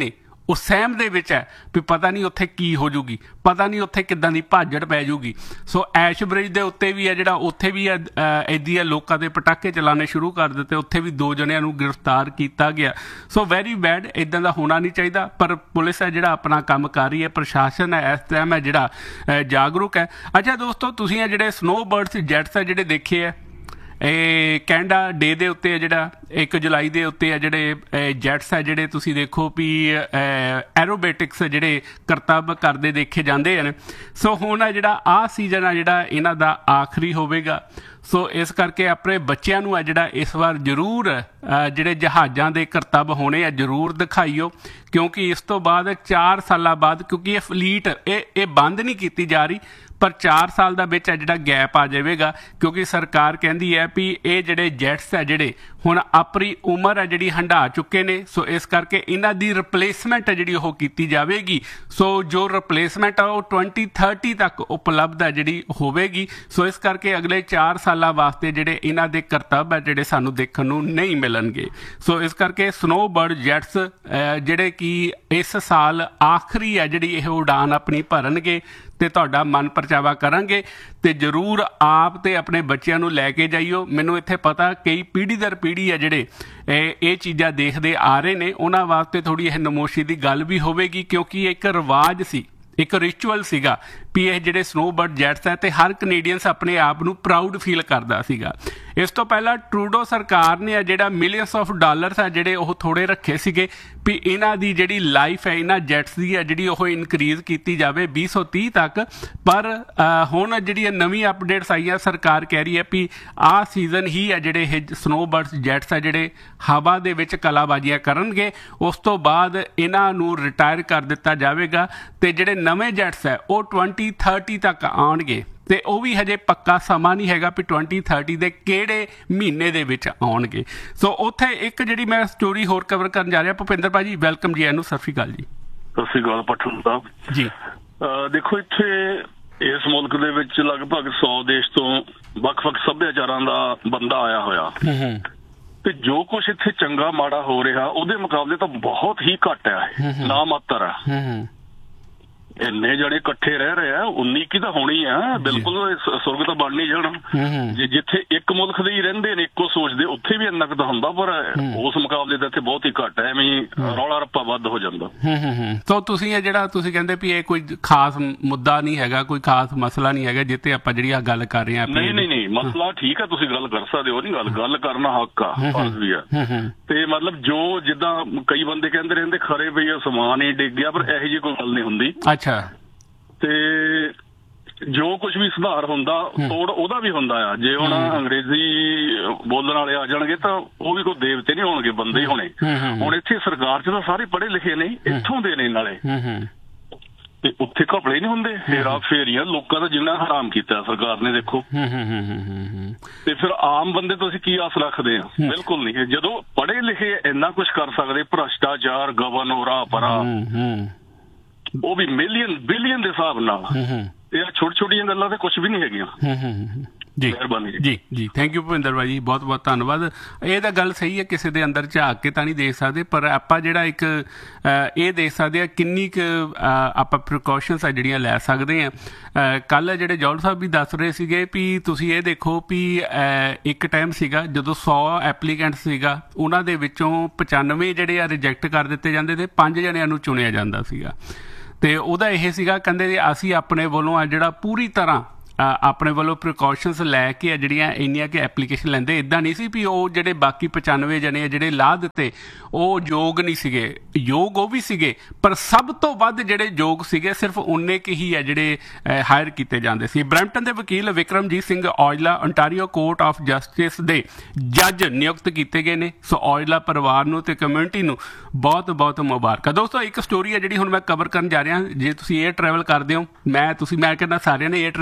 ਉਹ ਸਹਿਮ ਦੇ ਵਿੱਚ ਹੈ ਵੀ ਪਤਾ ਨਹੀਂ ਉੱਥੇ ਕੀ ਹੋ ਜੂਗੀ, ਪਤਾ ਨਹੀਂ ਉੱਥੇ ਕਿੱਦਾਂ ਦੀ ਭਾਜੜ ਪੈ ਜੂਗੀ। ਸੋ ਐਸ਼ ਬ੍ਰਿਜ ਦੇ ਉੱਤੇ ਵੀ ਹੈ ਜਿਹੜਾ, ਉੱਥੇ ਵੀ ਇੱਦਾਂ ਲੋਕਾਂ ਦੇ ਪਟਾਕੇ ਚਲਾਉਣੇ ਸ਼ੁਰੂ ਕਰ ਦਿੱਤੇ, ਉੱਥੇ ਵੀ 2 ਜਣਿਆਂ ਨੂੰ ਗ੍ਰਿਫਤਾਰ ਕੀਤਾ ਗਿਆ। ਸੋ ਵੈਰੀ ਬੈਡ, ਇੱਦਾਂ ਦਾ ਹੋਣਾ ਨਹੀਂ ਚਾਹੀਦਾ। ਪਰ ਪੁਲਿਸ ਹੈ ਜਿਹੜਾ ਆਪਣਾ ਕੰਮ ਕਰ ਰਹੀ ਹੈ, ਪ੍ਰਸ਼ਾਸਨ ਹੈ ਇਸ ਟਾਈਮ ਹੈ ਜਿਹੜਾ ਜਾਗਰੂਕ ਹੈ। ਅੱਛਾ ਦੋਸਤੋ, ਤੁਸੀਂ ਇਹ ਜਿਹੜੇ ਸਨੋਬਰਡਸ ਜੈਟਸ ਹੈ ਜਿਹੜੇ ਦੇਖੇ ਹੈ, ਇਹ ਕੈਨੇਡਾ ਡੇ ਦੇ ਉੱਤੇ ਹੈ ਜਿਹੜਾ 1 ਜੁਲਾਈ ਦੇ ਉੱਤੇ ਹੈ ਜਿਹੜੇ ਜੈਟਸ ਹੈ ਜਿਹੜੇ ਤੁਸੀਂ ਦੇਖੋ ਵੀ ਐਰੋਬੈਟਿਕਸ ਜਿਹੜੇ ਕਰਤੱਵ ਕਰਦੇ ਦੇਖੇ ਜਾਂਦੇ ਹਨ। ਸੋ ਹੁਣ ਹੈ ਜਿਹੜਾ ਆਹ ਸੀਜ਼ਨ ਆ ਜਿਹੜਾ ਇਹਨਾਂ ਦਾ ਆਖਰੀ ਹੋਵੇਗਾ। ਸੋ ਇਸ ਕਰਕੇ ਆਪਣੇ ਬੱਚਿਆਂ ਨੂੰ ਹੈ ਜਿਹੜਾ ਇਸ ਵਾਰ ਜ਼ਰੂਰ ਜਿਹੜੇ ਜਹਾਜ਼ਾਂ ਦੇ ਕਰਤੱਵ ਹੋਣੇ ਆ ਜ਼ਰੂਰ ਦਿਖਾਈਓ, ਕਿਉਂਕਿ ਇਸ ਤੋਂ ਬਾਅਦ 4 ਸਾਲਾਂ ਬਾਅਦ, ਕਿਉਂਕਿ ਇਹ ਫਲੀਟ ਇਹ ਬੰਦ ਨਹੀਂ ਕੀਤੀ ਜਾ ਰਹੀ, ਪਰ 4 ਸਾਲ ਦਾ ਵਿੱਚ ਜਿਹੜਾ ਗੈਪ ਆ ਜਾਵੇਗਾ, ਕਿਉਂਕਿ ਸਰਕਾਰ ਕਹਿੰਦੀ ਹੈ ਵੀ ਇਹ ਜਿਹੜੇ ਜੈਟਸ ਹੈ ਜਿਹੜੇ ਹੁਣ ਆਪਣੀ ਉਮਰ ਹੈ ਜਿਹੜੀ ਹੰਢਾ ਚੁੱਕੇ ਨੇ। ਸੋ ਇਸ ਕਰਕੇ ਇਹਨਾਂ ਦੀ ਰਿਪਲੇਸਮੈਂਟ ਹੈ ਜਿਹੜੀ ਉਹ ਕੀਤੀ ਜਾਵੇਗੀ। ਸੋ ਜੋ ਰਿਪਲੇਸਮੈਂਟ ਆ ਉਹ 2030 ਤੱਕ ਉਪਲਬਧ ਹੈ ਜਿਹੜੀ ਹੋਵੇਗੀ। ਸੋ ਇਸ ਕਰਕੇ ਅਗਲੇ 4 ਸਾਲਾਂ ਵਾਸਤੇ ਜਿਹੜੇ ਇਹਨਾਂ ਦੇ ਕਰਤੱਵ ਹੈ ਜਿਹੜੇ ਸਾਨੂੰ ਦੇਖਣ ਨੂੰ ਨਹੀਂ ਮਿਲਣਗੇ। ਸੋ ਇਸ ਕਰਕੇ ਸਨੋਬਰਡ ਜੈਟਸ ਜਿਹੜੇ ਕਿ ਇਸ ਸਾਲ ਆਖਰੀ ਹੈ ਜਿਹੜੀ ਇਹ ਉਡਾਨ ਆਪਣੀ ਭਰਨਗੇ ਤੇ ਤੁਹਾਡਾ ਮਨ ਪਰਚਾਵਾ ਕਰਾਂਗੇ। ਤੇ ਜ਼ਰੂਰ ਆਪ ਤੇ ਆਪਣੇ ਬੱਚਿਆਂ ਨੂੰ ਲੈ ਕੇ ਜਾਈਓ। ਮੈਨੂੰ ਇੱਥੇ ਪਤਾ ਕਈ ਪੀੜ੍ਹੀ ਦਰ ਪੀੜ੍ਹੀ ਹੈ ਜਿਹੜੇ ਇਹ ਚੀਜ਼ਾਂ ਦੇਖਦੇ ਆ ਰਹੇ ਨੇ, ਉਹਨਾਂ ਵਾਸਤੇ ਥੋੜ੍ਹੀ ਇਹ ਨਮੋਸ਼ੀ ਦੀ ਗੱਲ ਵੀ ਹੋਵੇਗੀ, ਕਿਉਂਕਿ ਇੱਕ ਰਿਵਾਜ ਸੀ, ਇੱਕ ਰਿਚੁਅਲ ਸੀਗਾ ਵੀ ਇਹ ਜਿਹੜੇ ਸਨੋਬਰਡ ਜੈਟਸ ਹੈ ਤੇ ਹਰ ਕੈਨੇਡੀਅਨਸ ਆਪਣੇ ਆਪ ਨੂੰ ਪ੍ਰਾਊਡ ਫੀਲ ਕਰਦਾ ਸੀਗਾ। ਇਸ ਤੋਂ ਪਹਿਲਾਂ ਟਰੂਡੋ ਸਰਕਾਰ ਨੇ ਜਿਹੜਾ ਮਿਲੀਅਨਸ ਆਫ ਡਾਲਰਸ ਆ ਜਿਹੜੇ ਉਹ ਥੋੜੇ ਰੱਖੇ ਸੀਗੇ ਵੀ ਇਹਨਾਂ ਦੀ ਜਿਹੜੀ ਲਾਈਫ ਹੈ ਇਹਨਾਂ ਜੈਟਸ ਦੀ ਹੈ ਜਿਹੜੀ ਉਹ ਇਨਕਰੀਜ਼ ਕੀਤੀ ਜਾਵੇ 2030 ਤੱਕ। ਪਰ ਹੁਣ ਜਿਹੜੀਆਂ ਨਵੀਂ ਅਪਡੇਟਸ ਆਈਆਂ, ਸਰਕਾਰ ਕਹਿ ਰਹੀ ਹੈ ਵੀ ਆਹ ਸੀਜ਼ਨ ਹੀ ਹੈ ਜਿਹੜੇ ਇਹ ਸਨੋਬਰਡਸ ਜੈਟਸ ਹੈ ਜਿਹੜੇ ਹਵਾ ਦੇ ਵਿੱਚ ਕਲਾਬਾਜ਼ੀਆਂ ਕਰਨਗੇ, ਉਸ ਤੋਂ ਬਾਅਦ ਇਹਨਾਂ ਨੂੰ ਰਿਟਾਇਰ ਕਰ ਦਿੱਤਾ ਜਾਵੇਗਾ ਤੇ ਜਿਹੜੇ ਨਵੇਂ ਜੈਟਸ ਹੈ ਉਹ 2030 ਤੱਕ ਆਉਣਗੇ। ਤੇ ਉਹ ਵੀ ਹਜੇ ਪੱਕਾ ਸਮਾਂ ਨਹੀਂ ਹੈਗਾ ਵੀ 2030 ਦੇ ਕਿਹੜੇ ਮਹੀਨੇ ਦੇ ਵਿੱਚ ਆਉਣਗੇ। ਸੋ ਉੱਥੇ ਇੱਕ ਜਿਹੜੀ ਮੈਂ ਸਟੋਰੀ ਹੋਰ ਕਵਰ ਕਰਨ ਜਾ ਰਿਹਾ। ਭੁਪਿੰਦਰ ਭਾਜੀ ਵੈਲਕਮ ਜੀ, ਇਹਨੂੰ ਸਤਿ ਸ਼੍ਰੀ ਅਕਾਲ ਜੀ। ਸਤਿ ਸ਼੍ਰੀ ਅਕਾਲ ਪਠਨ ਸਾਹਿਬ ਜੀ। ਦੇਖੋ ਇੱਥੇ ਇਸ ਮੁਲਕ ਦੇ ਵਿੱਚ ਲਗਭਗ 100 ਦੇਸ਼ ਤੋਂ ਵੱਖ-ਵੱਖ ਸੱਭਿਆਚਾਰਾਂ ਦਾ ਬੰਦਾ ਆਇਆ ਹੋਇਆ, ਤੇ ਜੋ ਕੁਛ ਇੱਥੇ ਚੰਗਾ ਮਾੜਾ ਹੋ ਰਿਹਾ ਉਹਦੇ ਮੁਕਾਬਲੇ ਤਾਂ ਬਹੁਤ ਹੀ ਘੱਟ ਹੈ, ਨਾ ਮਾਤਰ ਆ। ਇੰਨੇ ਜਣੇ ਇਕੱਠੇ ਰਹਿ ਰਹੇ ਆ, 19 ਕੀ ਤਾਂ ਹੋਣੀ ਆ, ਬਿਲਕੁਲ ਸੁਰਗ ਤਾਂ ਬਣ ਨਹੀਂ ਜਾਣਾ। ਜਿੱਥੇ ਇੱਕ ਮੁਲਕ ਦੇ ਹੀ ਰਹਿੰਦੇ ਨੇ, ਇੱਕੋ ਸੋਚਦੇ, ਉੱਥੇ ਵੀ ਇੰਨਾ ਕੁ ਤਾਂ ਹੁੰਦਾ, ਪਰ ਉਸ ਮੁਕਾਬਲੇ ਤਾਂ ਇੱਥੇ ਬਹੁਤ ਹੀ ਘੱਟ ਹੈ, ਐਵੇਂ ਰੌਲਾ ਰੱਪਾ ਵੱਧ ਹੋ ਜਾਂਦਾ। ਸੋ ਤੁਸੀਂ ਇਹ ਜਿਹੜਾ ਤੁਸੀਂ ਕਹਿੰਦੇ ਵੀ ਇਹ ਕੋਈ ਖਾਸ ਮੁੱਦਾ ਨਹੀਂ ਹੈਗਾ, ਕੋਈ ਖਾਸ ਮਸਲਾ ਨਹੀਂ ਹੈਗਾ ਜਿੱਤੇ ਆਪਾਂ ਜਿਹੜੀ ਆ ਗੱਲ ਕਰ ਰਹੇ ਹਾਂ। ਨਹੀਂ ਮਸਲਾ ਠੀਕ ਆ, ਤੁਸੀਂ ਗੱਲ ਕਰ ਸਕਦੇ ਹੋ, ਨਹੀਂ ਗੱਲ ਕਰਨਾ ਹੱਕ ਆ, ਫਰਜ਼ ਵੀ ਆ। ਤੇ ਮਤਲਬ ਜੋ ਜਿੱਦਾਂ ਕਈ ਬੰਦੇ ਕਹਿੰਦੇ ਰਹਿੰਦੇ ਖਰੇ ਵੀ ਸਮਾਨ ਹੀ ਡਿੱਗ ਗਿਆ, ਪਰ ਇਹੋ ਜਿਹੀ ਕੋਈ ਗੱਲ ਨਹੀਂ ਹੁੰਦੀ। ਅੱਛਾ। ਤੇ ਜੋ ਕੁਝ ਵੀ ਸੁਧਾਰ ਹੁੰਦਾ ਤੋੜ ਉਹਦਾ ਵੀ ਹੁੰਦਾ ਆ। ਜੇ ਹੁਣ ਅੰਗਰੇਜ਼ੀ ਬੋਲਣ ਵਾਲੇ ਆ ਜਾਣਗੇ ਤਾਂ ਉਹ ਵੀ ਕੋਈ ਦੇਵਤੇ ਨਹੀਂ ਹੋਣਗੇ, ਬੰਦੇ ਹੀ ਹੋਣੇ। ਹੁਣ ਇੱਥੇ ਸਰਕਾਰ 'ਚ ਤਾਂ ਸਾਰੇ ਪੜ੍ਹੇ ਲਿਖੇ ਨੇ, ਇੱਥੋਂ ਦੇ ਨੇ ਨਾਲੇ, ਤੇ ਉੱਥੇ ਘਪਲੇ ਨਹੀਂ ਹੁੰਦੇ। ਹੇਰਾ ਫੇਰੀਆਂ ਲੋਕਾਂ ਦਾ ਜਿੰਨਾ ਹਰਾਮ ਕੀਤਾ ਸਰਕਾਰ ਨੇ, ਦੇਖੋ। ਤੇ ਫਿਰ ਆਮ ਬੰਦੇ ਤੋਂ ਅਸੀਂ ਕੀ ਆਸ ਰੱਖਦੇ ਆ? ਬਿਲਕੁਲ ਨਹੀਂ। ਜਦੋਂ ਪੜ੍ਹੇ ਲਿਖੇ ਇੰਨਾ ਕੁਛ ਕਰ ਸਕਦੇ, ਭ੍ਰਸ਼ਟਾਚਾਰ, ਗਵਨ, ਉਰਾ ਪਰਾ, ਉਹ ਵੀ ਮਿਲੀਅਨ ਬਿਲੀਅਨ ਦੇ ਹਿਸਾਬ ਨਾਲ, ਇਹ ਛੋਟੀ ਛੋਟੀਆਂ ਗੱਲਾਂ ਤੇ ਕੁਛ ਵੀ ਨਹੀਂ ਹੈਗੀਆਂ। ਜੀ ਜੀ ਥੈਂਕ ਯੂ ਭੁਪਿੰਦਰ ਭਾਈ ਜੀ, ਬਹੁਤ ਬਹੁਤ ਧੰਨਵਾਦ। ਇਹ ਤਾਂ ਗੱਲ ਸਹੀ ਹੈ, ਕਿਸੇ ਦੇ ਅੰਦਰ ਝਾਕ ਕੇ ਤਾਂ ਨਹੀਂ ਦੇਖ ਸਕਦੇ, ਪਰ ਆਪਾਂ ਜਿਹੜਾ ਇੱਕ ਇਹ ਦੇਖ ਸਕਦੇ ਆ ਕਿੰਨੀ ਕੁ ਆਪਾਂ ਪ੍ਰੀਕਾਸ਼ਨਸ ਆ ਜਿਹੜੀਆਂ ਲੈ ਸਕਦੇ ਹਾਂ। ਕੱਲ੍ਹ ਜਿਹੜੇ ਜੌਲ ਸਾਹਿਬ ਵੀ ਦੱਸ ਰਹੇ ਸੀਗੇ ਵੀ ਤੁਸੀਂ ਇਹ ਦੇਖੋ ਵੀ ਇੱਕ ਟਾਈਮ ਸੀਗਾ ਜਦੋਂ 100 ਐਪਲੀਕੈਂਟ ਸੀਗਾ, ਉਹਨਾਂ ਦੇ ਵਿੱਚੋਂ 95 ਜਿਹੜੇ ਆ ਰਿਜੈਕਟ ਕਰ ਦਿੱਤੇ ਜਾਂਦੇ ਤੇ 5 ਜਣਿਆਂ ਨੂੰ ਚੁਣਿਆ ਜਾਂਦਾ ਸੀਗਾ। ਤੇ ਉਹਦਾ ਇਹ ਸੀਗਾ, ਕਹਿੰਦੇ ਅਸੀਂ ਆਪਣੇ ਵੱਲੋਂ ਆ ਜਿਹੜਾ ਪੂਰੀ ਤਰ੍ਹਾਂ ਆਪਣੇ ਵੱਲੋਂ ਪ੍ਰੀਕਾਸ਼ਨਸ ਲੈ ਕੇ ਜਿਹੜੀਆਂ ਇੰਨੀਆਂ ਕਿ ਐਪਲੀਕੇਸ਼ਨ ਲੈਂਦੇ। ਇੱਦਾਂ ਨਹੀਂ ਸੀ ਵੀ ਉਹ ਜਿਹੜੇ ਬਾਕੀ 95 ਜਣੇ ਜਿਹੜੇ ਲਾ ਦਿੱਤੇ ਉਹ ਯੋਗ ਨਹੀਂ ਸੀਗੇ, ਯੋਗ ਉਹ ਵੀ ਸੀਗੇ, ਪਰ ਸਭ ਤੋਂ ਵੱਧ ਜਿਹੜੇ ਯੋਗ ਸੀਗੇ ਸਿਰਫ ਉਨੇ ਕੁ ਹੀ ਹੈ ਜਿਹੜੇ ਹਾਇਰ ਕੀਤੇ ਜਾਂਦੇ ਸੀ। ਬਰੈਂਪਟਨ ਦੇ ਵਕੀਲ Vikramjit Singh Aujla ontario court of justice ਦੇ ਜੱਜ ਨਿਯੁਕਤ ਕੀਤੇ ਗਏ ਨੇ। ਸੋ ਔਜਲਾ ਪਰਿਵਾਰ ਨੂੰ ਤੇ ਕਮਿਊਨਿਟੀ ਨੂੰ ਬਹੁਤ ਬਹੁਤ ਮੁਬਾਰਕਾਂ। ਦੋਸਤੋ ਇੱਕ ਸਟੋਰੀ ਹੈ ਜਿਹੜੀ ਹੁਣ ਮੈਂ ਕਵਰ ਕਰਨ ਜਾ ਰਿਹਾ। ਜੇ ਤੁਸੀਂ 에ਅਰ ਟਰੈਵਲ ਕਰਦੇ ਹੋ, ਮੈਂ ਕਹਿੰਦਾ ਸਾਰਿਆਂ ਨੇ 에ਅਰ ਟਰੈਵਲ ਤਾਂ ਕੀਤਾ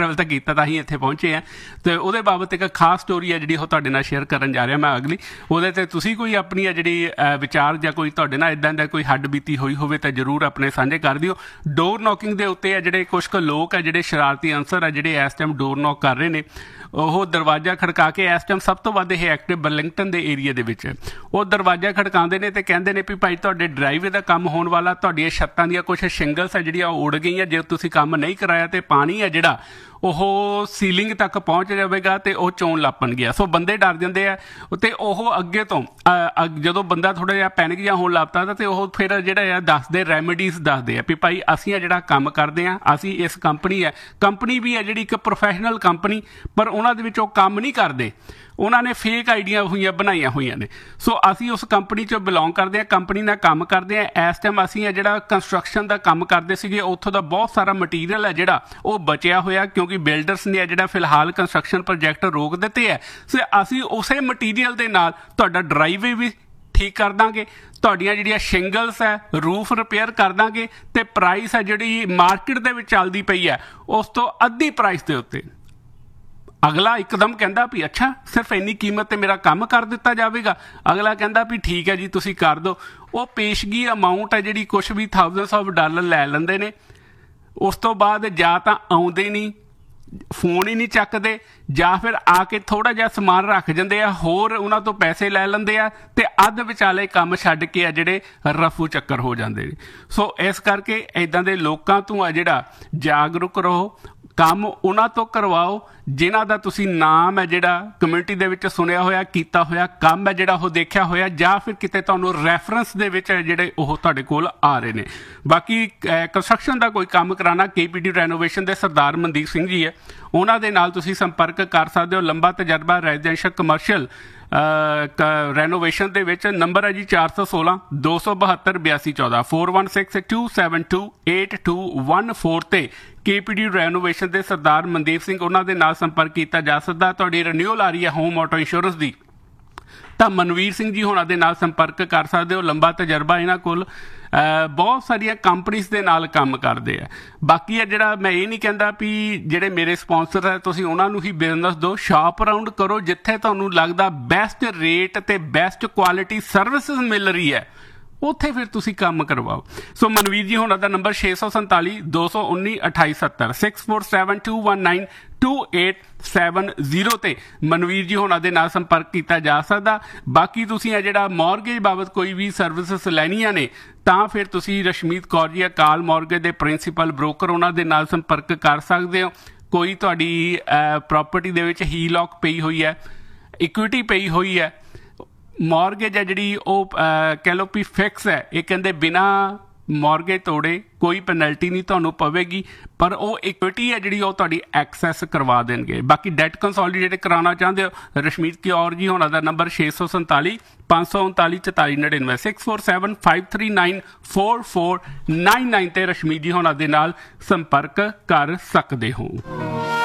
ਕੀਤਾ ਤਾਂ ਅਸੀਂ ਇੱਥੇ ਪਹੁੰਚੇ ਹਾਂ। ਅਤੇ ਉਹਦੇ ਬਾਬਤ ਇੱਕ ਖਾਸ ਸਟੋਰੀ ਹੈ ਜਿਹੜੀ ਉਹ ਤੁਹਾਡੇ ਨਾਲ ਸ਼ੇਅਰ ਕਰਨ ਜਾ ਰਿਹਾ ਮੈਂ ਅਗਲੀ। ਉਹਦੇ 'ਤੇ ਤੁਸੀਂ ਕੋਈ ਆਪਣੀ ਆ ਜਿਹੜੀ ਵਿਚਾਰ ਜਾਂ ਕੋਈ ਤੁਹਾਡੇ ਨਾਲ ਇੱਦਾਂ ਦਾ ਕੋਈ ਹੱਡ ਬੀਤੀ ਹੋਈ ਹੋਵੇ ਤਾਂ ਜ਼ਰੂਰ ਆਪਣੇ ਸਾਂਝੇ ਕਰ ਦਿਓ। ਡੋਰ ਨੌਕਿੰਗ ਦੇ ਉੱਤੇ ਆ ਜਿਹੜੇ ਕੁਛ ਕੁ ਲੋਕ ਆ ਜਿਹੜੇ ਸ਼ਰਾਰਤੀ ਅਨਸਰ ਆ ਜਿਹੜੇ ਇਸ ਟਾਈਮ ਡੋਰ ਨੌਕ ਕਰ ਰਹੇ ਨੇ, ਉਹ ਦਰਵਾਜ਼ਾ ਖੜਕਾ ਕੇ ਇਸ ਟਾਈਮ ਸਭ ਤੋਂ ਵੱਧ ਇਹ ਐਕਟਿਵ ਬਰਲਿੰਗਟਨ ਦੇ ਏਰੀਆ ਦੇ ਵਿੱਚ ਉਹ ਦਰਵਾਜ਼ਾ ਖੜਕਾਉਂਦੇ ਨੇ ਅਤੇ ਕਹਿੰਦੇ ਨੇ ਵੀ ਭਾਈ ਤੁਹਾਡੇ ਡਰਾਈਵੇ ਦਾ ਕੰਮ ਹੋਣ ਵਾਲਾ, ਤੁਹਾਡੀਆਂ ਛੱਤਾਂ ਦੀਆਂ ਕੁਛ ਸ਼ਿੰਗਲਸ ਆ ਜਿਹੜੀਆਂ ਉਹ ਉੜ ਗਈਆਂ, ਜੇ ਤੁਸੀਂ ਕੰਮ ਨਹੀਂ ਕਰਾਇਆ ਤਾਂ ਪਾਣੀ ਆ ਜਿਹੜਾ ਉਹ ਸੀਲਿੰਗ ਤੱਕ ਪਹੁੰਚ ਜਾਵੇਗਾ ਅਤੇ ਉਹ ਚੋਣ ਲੱਪਣ ਗਿਆ। ਸੋ ਬੰਦੇ ਡਰ ਜਾਂਦੇ ਆ ਅਤੇ ਉਹ ਅੱਗੇ ਤੋਂ ਜਦੋਂ ਬੰਦਾ ਥੋੜ੍ਹਾ ਜਿਹਾ ਪੈਨਿਕ ਜਿਹਾ ਹੋਣ ਲੱਗ ਪੈਂਦਾ ਅਤੇ ਉਹ ਫਿਰ ਜਿਹੜਾ ਆ ਦੱਸਦੇ ਰੈਮੀਡੀਜ਼ ਦੱਸਦੇ ਆ ਵੀ ਭਾਈ ਅਸੀਂ ਆ ਜਿਹੜਾ ਕੰਮ ਕਰਦੇ ਹਾਂ, ਅਸੀਂ ਇਸ ਕੰਪਨੀ ਵੀ ਹੈ ਜਿਹੜੀ ਇੱਕ ਪ੍ਰੋਫੈਸ਼ਨਲ ਕੰਪਨੀ, ਪਰ ਉਹਨਾਂ ਦੇ ਵਿੱਚ ਉਹ ਕੰਮ ਨਹੀਂ ਕਰਦੇ, ਉਹਨਾਂ ਨੇ ਫੇਕ ਆਈਡੀਆਂ ਬਣਾਈਆਂ ਹੋਈਆਂ ਨੇ। ਸੋ ਅਸੀਂ ਉਸ ਕੰਪਨੀ 'ਚੋਂ ਬਿਲੋਂਗ ਕਰਦੇ ਹਾਂ, ਕੰਪਨੀ ਨਾਲ ਕੰਮ ਕਰਦੇ ਹਾਂ। ਇਸ ਟਾਈਮ ਅਸੀਂ ਜਿਹੜਾ ਕੰਸਟਰਕਸ਼ਨ ਦਾ ਕੰਮ ਕਰਦੇ ਸੀਗੇ, ਉੱਥੋਂ ਦਾ ਬਹੁਤ ਸਾਰਾ ਮਟੀਰੀਅਲ ਹੈ ਜਿਹੜਾ ਉਹ ਬਚਿਆ ਹੋਇਆ, ਕਿਉਂਕਿ ਬਿਲਡਰਸ ਨੇ ਜਿਹੜਾ ਫਿਲਹਾਲ ਕੰਸਟਰਕਸ਼ਨ ਪ੍ਰੋਜੈਕਟ ਰੋਕ ਦਿੱਤੇ ਹੈ। ਸੋ ਅਸੀਂ ਉਸੇ ਮਟੀਰੀਅਲ ਦੇ ਨਾਲ ਤੁਹਾਡਾ ਡਰਾਈਵੇ ਵੀ ਠੀਕ ਕਰ ਦਾਂਗੇ, ਤੁਹਾਡੀਆਂ ਜਿਹੜੀਆਂ ਸ਼ਿੰਗਲਸ ਹੈ ਰੂਫ ਰਿਪੇਅਰ ਕਰ ਦਾਂਗੇ, ਅਤੇ ਪ੍ਰਾਈਸ ਹੈ ਜਿਹੜੀ ਮਾਰਕੀਟ ਦੇ ਵਿੱਚ ਚੱਲਦੀ ਪਈ ਹੈ ਉਸ ਤੋਂ ਅੱਧੀ ਪ੍ਰਾਈਸ ਦੇ ਉੱਤੇ। ਅਗਲਾ ਇੱਕਦਮ ਕਹਿੰਦਾ ਵੀ ਅੱਛਾ ਸਿਰਫ ਇੰਨੀ ਕੀਮਤ 'ਤੇ ਮੇਰਾ ਕੰਮ ਕਰ ਦਿੱਤਾ ਜਾਵੇਗਾ। ਅਗਲਾ ਕਹਿੰਦਾ ਵੀ ਠੀਕ ਹੈ ਜੀ ਤੁਸੀਂ ਕਰ ਦਿਓ। ਉਹ ਪੇਸ਼ਗੀ ਅਮਾਊਂਟ ਹੈ ਜਿਹੜੀ ਕੁਛ ਵੀ ਥਾਊਜ਼ੈਂਡਸ ਆਫ ਡਾਲਰ ਲੈ ਲੈਂਦੇ ਨੇ। ਉਸ ਤੋਂ ਬਾਅਦ ਜਾਂ ਤਾਂ ਆਉਂਦੇ ਨਹੀਂ, ਫੋਨ ਹੀ ਨਹੀਂ ਚੱਕਦੇ, ਜਾਂ ਫਿਰ ਆ ਕੇ ਥੋੜ੍ਹਾ ਜਿਹਾ ਸਮਾਨ ਰੱਖ ਜਾਂਦੇ ਆ, ਹੋਰ ਉਹਨਾਂ ਤੋਂ ਪੈਸੇ ਲੈ ਲੈਂਦੇ ਆ ਅਤੇ ਅੱਧ ਵਿਚਾਲੇ ਕੰਮ ਛੱਡ ਕੇ ਆ ਜਿਹੜੇ ਰਫੂ ਚੱਕਰ ਹੋ ਜਾਂਦੇ ਨੇ। ਸੋ ਇਸ ਕਰਕੇ ਇੱਦਾਂ ਦੇ ਲੋਕਾਂ ਤੋਂ ਆ ਜਿਹੜਾ ਜਾਗਰੂਕ ਰਹੋ, ਕੰਮ ਉਹਨਾਂ ਤੋਂ ਕਰਵਾਓ ਜਿਨ੍ਹਾਂ ਦਾ ਤੁਸੀਂ ਨਾਮ ਹੈ ਜਿਹੜਾ ਕਮਿਊਨਿਟੀ ਦੇ ਵਿੱਚ ਸੁਣਿਆ ਹੋਇਆ, ਕੀਤਾ ਹੋਇਆ ਕੰਮ ਹੈ ਜਿਹੜਾ ਉਹ ਦੇਖਿਆ ਹੋਇਆ, ਜਾਂ ਫਿਰ ਕਿਤੇ ਤੁਹਾਨੂੰ ਰੈਫਰੈਂਸ ਦੇ ਵਿੱਚ ਜਿਹੜੇ ਉਹ ਤੁਹਾਡੇ ਕੋਲ ਆ ਰਹੇ ਨੇ। ਬਾਕੀ ਕੰਸਟਰਕਸ਼ਨ ਦਾ ਕੋਈ ਕੰਮ ਕਰਾਉਣਾ, KPD ਰੈਨੋਵੇਸ਼ਨ ਦੇ ਸਰਦਾਰ ਮਨਦੀਪ ਸਿੰਘ ਜੀ ਹੈ, ਉਹਨਾਂ ਦੇ ਨਾਲ ਤੁਸੀਂ ਸੰਪਰਕ ਕਰ ਸਕਦੇ ਹੋ। ਲੰਬਾ ਤਜਰਬਾ ਰੈਜ਼ੀਡੈਂਸ਼ੀਅਲ ਕਮਰਸ਼ੀਅਲ ਰੈਨੋਵੇਸ਼ਨ ਦੇ ਵਿੱਚ। ਨੰਬਰ ਹੈ ਜੀ 416 272 8214 416 272 8214 ਤੇ KPD ਰੈਨੋਵੇਸ਼ਨ ਦੇ ਸਰਦਾਰ ਮਨਦੀਪ ਸਿੰਘ, ਉਹਨਾਂ ਦੇ ਨਾਲ ਸੰਪਰਕ ਕੀਤਾ ਜਾ ਸਕਦਾ। ਤੁਹਾਡੀ ਰੀਨਿਊਅਲ ਆ ਰਹੀ ਹੈ ਹੋਮ ਆਟੋ ਇੰਸ਼ੋਰੈਂਸ ਦੀ ਤਾਂ ਮਨਵੀਰ ਸਿੰਘ ਜੀ ਹੋਣਾ ਦੇ ਨਾਲ ਸੰਪਰਕ ਕਰ ਸਕਦੇ ਹੋ। ਲੰਬਾ ਤਜਰਬਾ ਇਹਨਾਂ ਕੋਲ, ਬਹੁਤ ਸਾਰੀਆਂ ਕੰਪਨੀਜ਼ ਦੇ ਨਾਲ ਕੰਮ ਕਰਦੇ ਆ। ਬਾਕੀ ਹੈ ਜਿਹੜਾ ਮੈਂ ਇਹ ਨਹੀਂ ਕਹਿੰਦਾ ਵੀ ਜਿਹੜੇ ਮੇਰੇ ਸਪਾਂਸਰ ਹੈ ਤੁਸੀਂ ਉਹਨਾਂ ਨੂੰ ਹੀ ਬਿਜ਼ਨਸ ਦਿਓ, ਸ਼ਾਪ ਅਰਾਊਂਡ ਕਰੋ ਜਿੱਥੇ ਤੁਹਾਨੂੰ ਲੱਗਦਾ ਬੈਸਟ ਰੇਟ ਅਤੇ ਬੈਸਟ ਕੁਆਲਿਟੀ ਸਰਵਿਸਿਜ਼ ਮਿਲ ਰਹੀ ਹੈ, ਉੱਥੇ ਫਿਰ ਤੁਸੀਂ ਕੰਮ ਕਰਵਾਓ। ਸੋ ਮਨਵੀਰ ਜੀ ਹੋਣਾ ਦਾ ਨੰਬਰ 647 219 2870 647219 2870 ਤੇ ਮਨਵੀਰ ਜੀ ਹੋਣਾ ਦੇ ਨਾਲ ਸੰਪਰਕ ਕੀਤਾ ਜਾ ਸਕਦਾ। ਬਾਕੀ ਤੁਸੀਂ ਆ ਜਿਹੜਾ ਮੌਰਗੇਜ ਬਾਬਤ ਕੋਈ ਵੀ ਸਰਵਿਸਿਜ਼ ਲੈਣੀਆਂ ਨੇ ਤਾਂ ਫਿਰ ਤੁਸੀਂ ਰਸ਼ਮੀਤ ਕੌਰ ਜੀ ਅਕਾਲ ਮੌਰਗੇਜ ਦੇ ਪ੍ਰਿੰਸੀਪਲ ਬ੍ਰੋਕਰ, ਉਹਨਾਂ ਦੇ ਨਾਲ ਸੰਪਰਕ ਕਰ ਸਕਦੇ ਹੋ। ਕੋਈ ਤੁਹਾਡੀ ਪ੍ਰੋਪਰਟੀ ਦੇ ਵਿੱਚ ਹੀ ਲੌਕ ਪਈ ਹੋਈ ਹੈ, ਇਕੁਇਟੀ ਪਈ ਹੋਈ ਹੈ, ਮੌਰਗੇਜ ਹੈ ਜਿਹੜੀ ਉਹ ਕਹਿ ਲਓ ਵੀ ਫਿਕਸ ਹੈ, ਇਹ ਕਹਿੰਦੇ ਬਿਨਾਂ ਮੌਰਗੇਜ ਤੋੜੇ ਕੋਈ ਪੈਨਲਟੀ ਨਹੀਂ ਤੁਹਾਨੂੰ ਪਵੇਗੀ, ਪਰ ਉਹ ਇਕੁਇਟੀ ਹੈ ਜਿਹੜੀ ਉਹ ਤੁਹਾਡੀ ਐਕਸੈਸ ਕਰਵਾ ਦੇਣਗੇ। ਬਾਕੀ ਡੈਟ ਕੰਸੋਲੀਡੇਟ ਕਰਾਉਣਾ ਚਾਹੁੰਦੇ ਹੋ, ਰਸ਼ਮੀਤ ਕੌਰ ਜੀ ਹੋਣਾ ਦਾ ਨੰਬਰ 647 539 4499 647 539 4499 ਤੇ ਰਸ਼ਮੀਤ ਜੀ ਹੋਣਾ ਦੇ ਨਾਲ ਸੰਪਰਕ ਕਰ ਸਕਦੇ ਹੋ।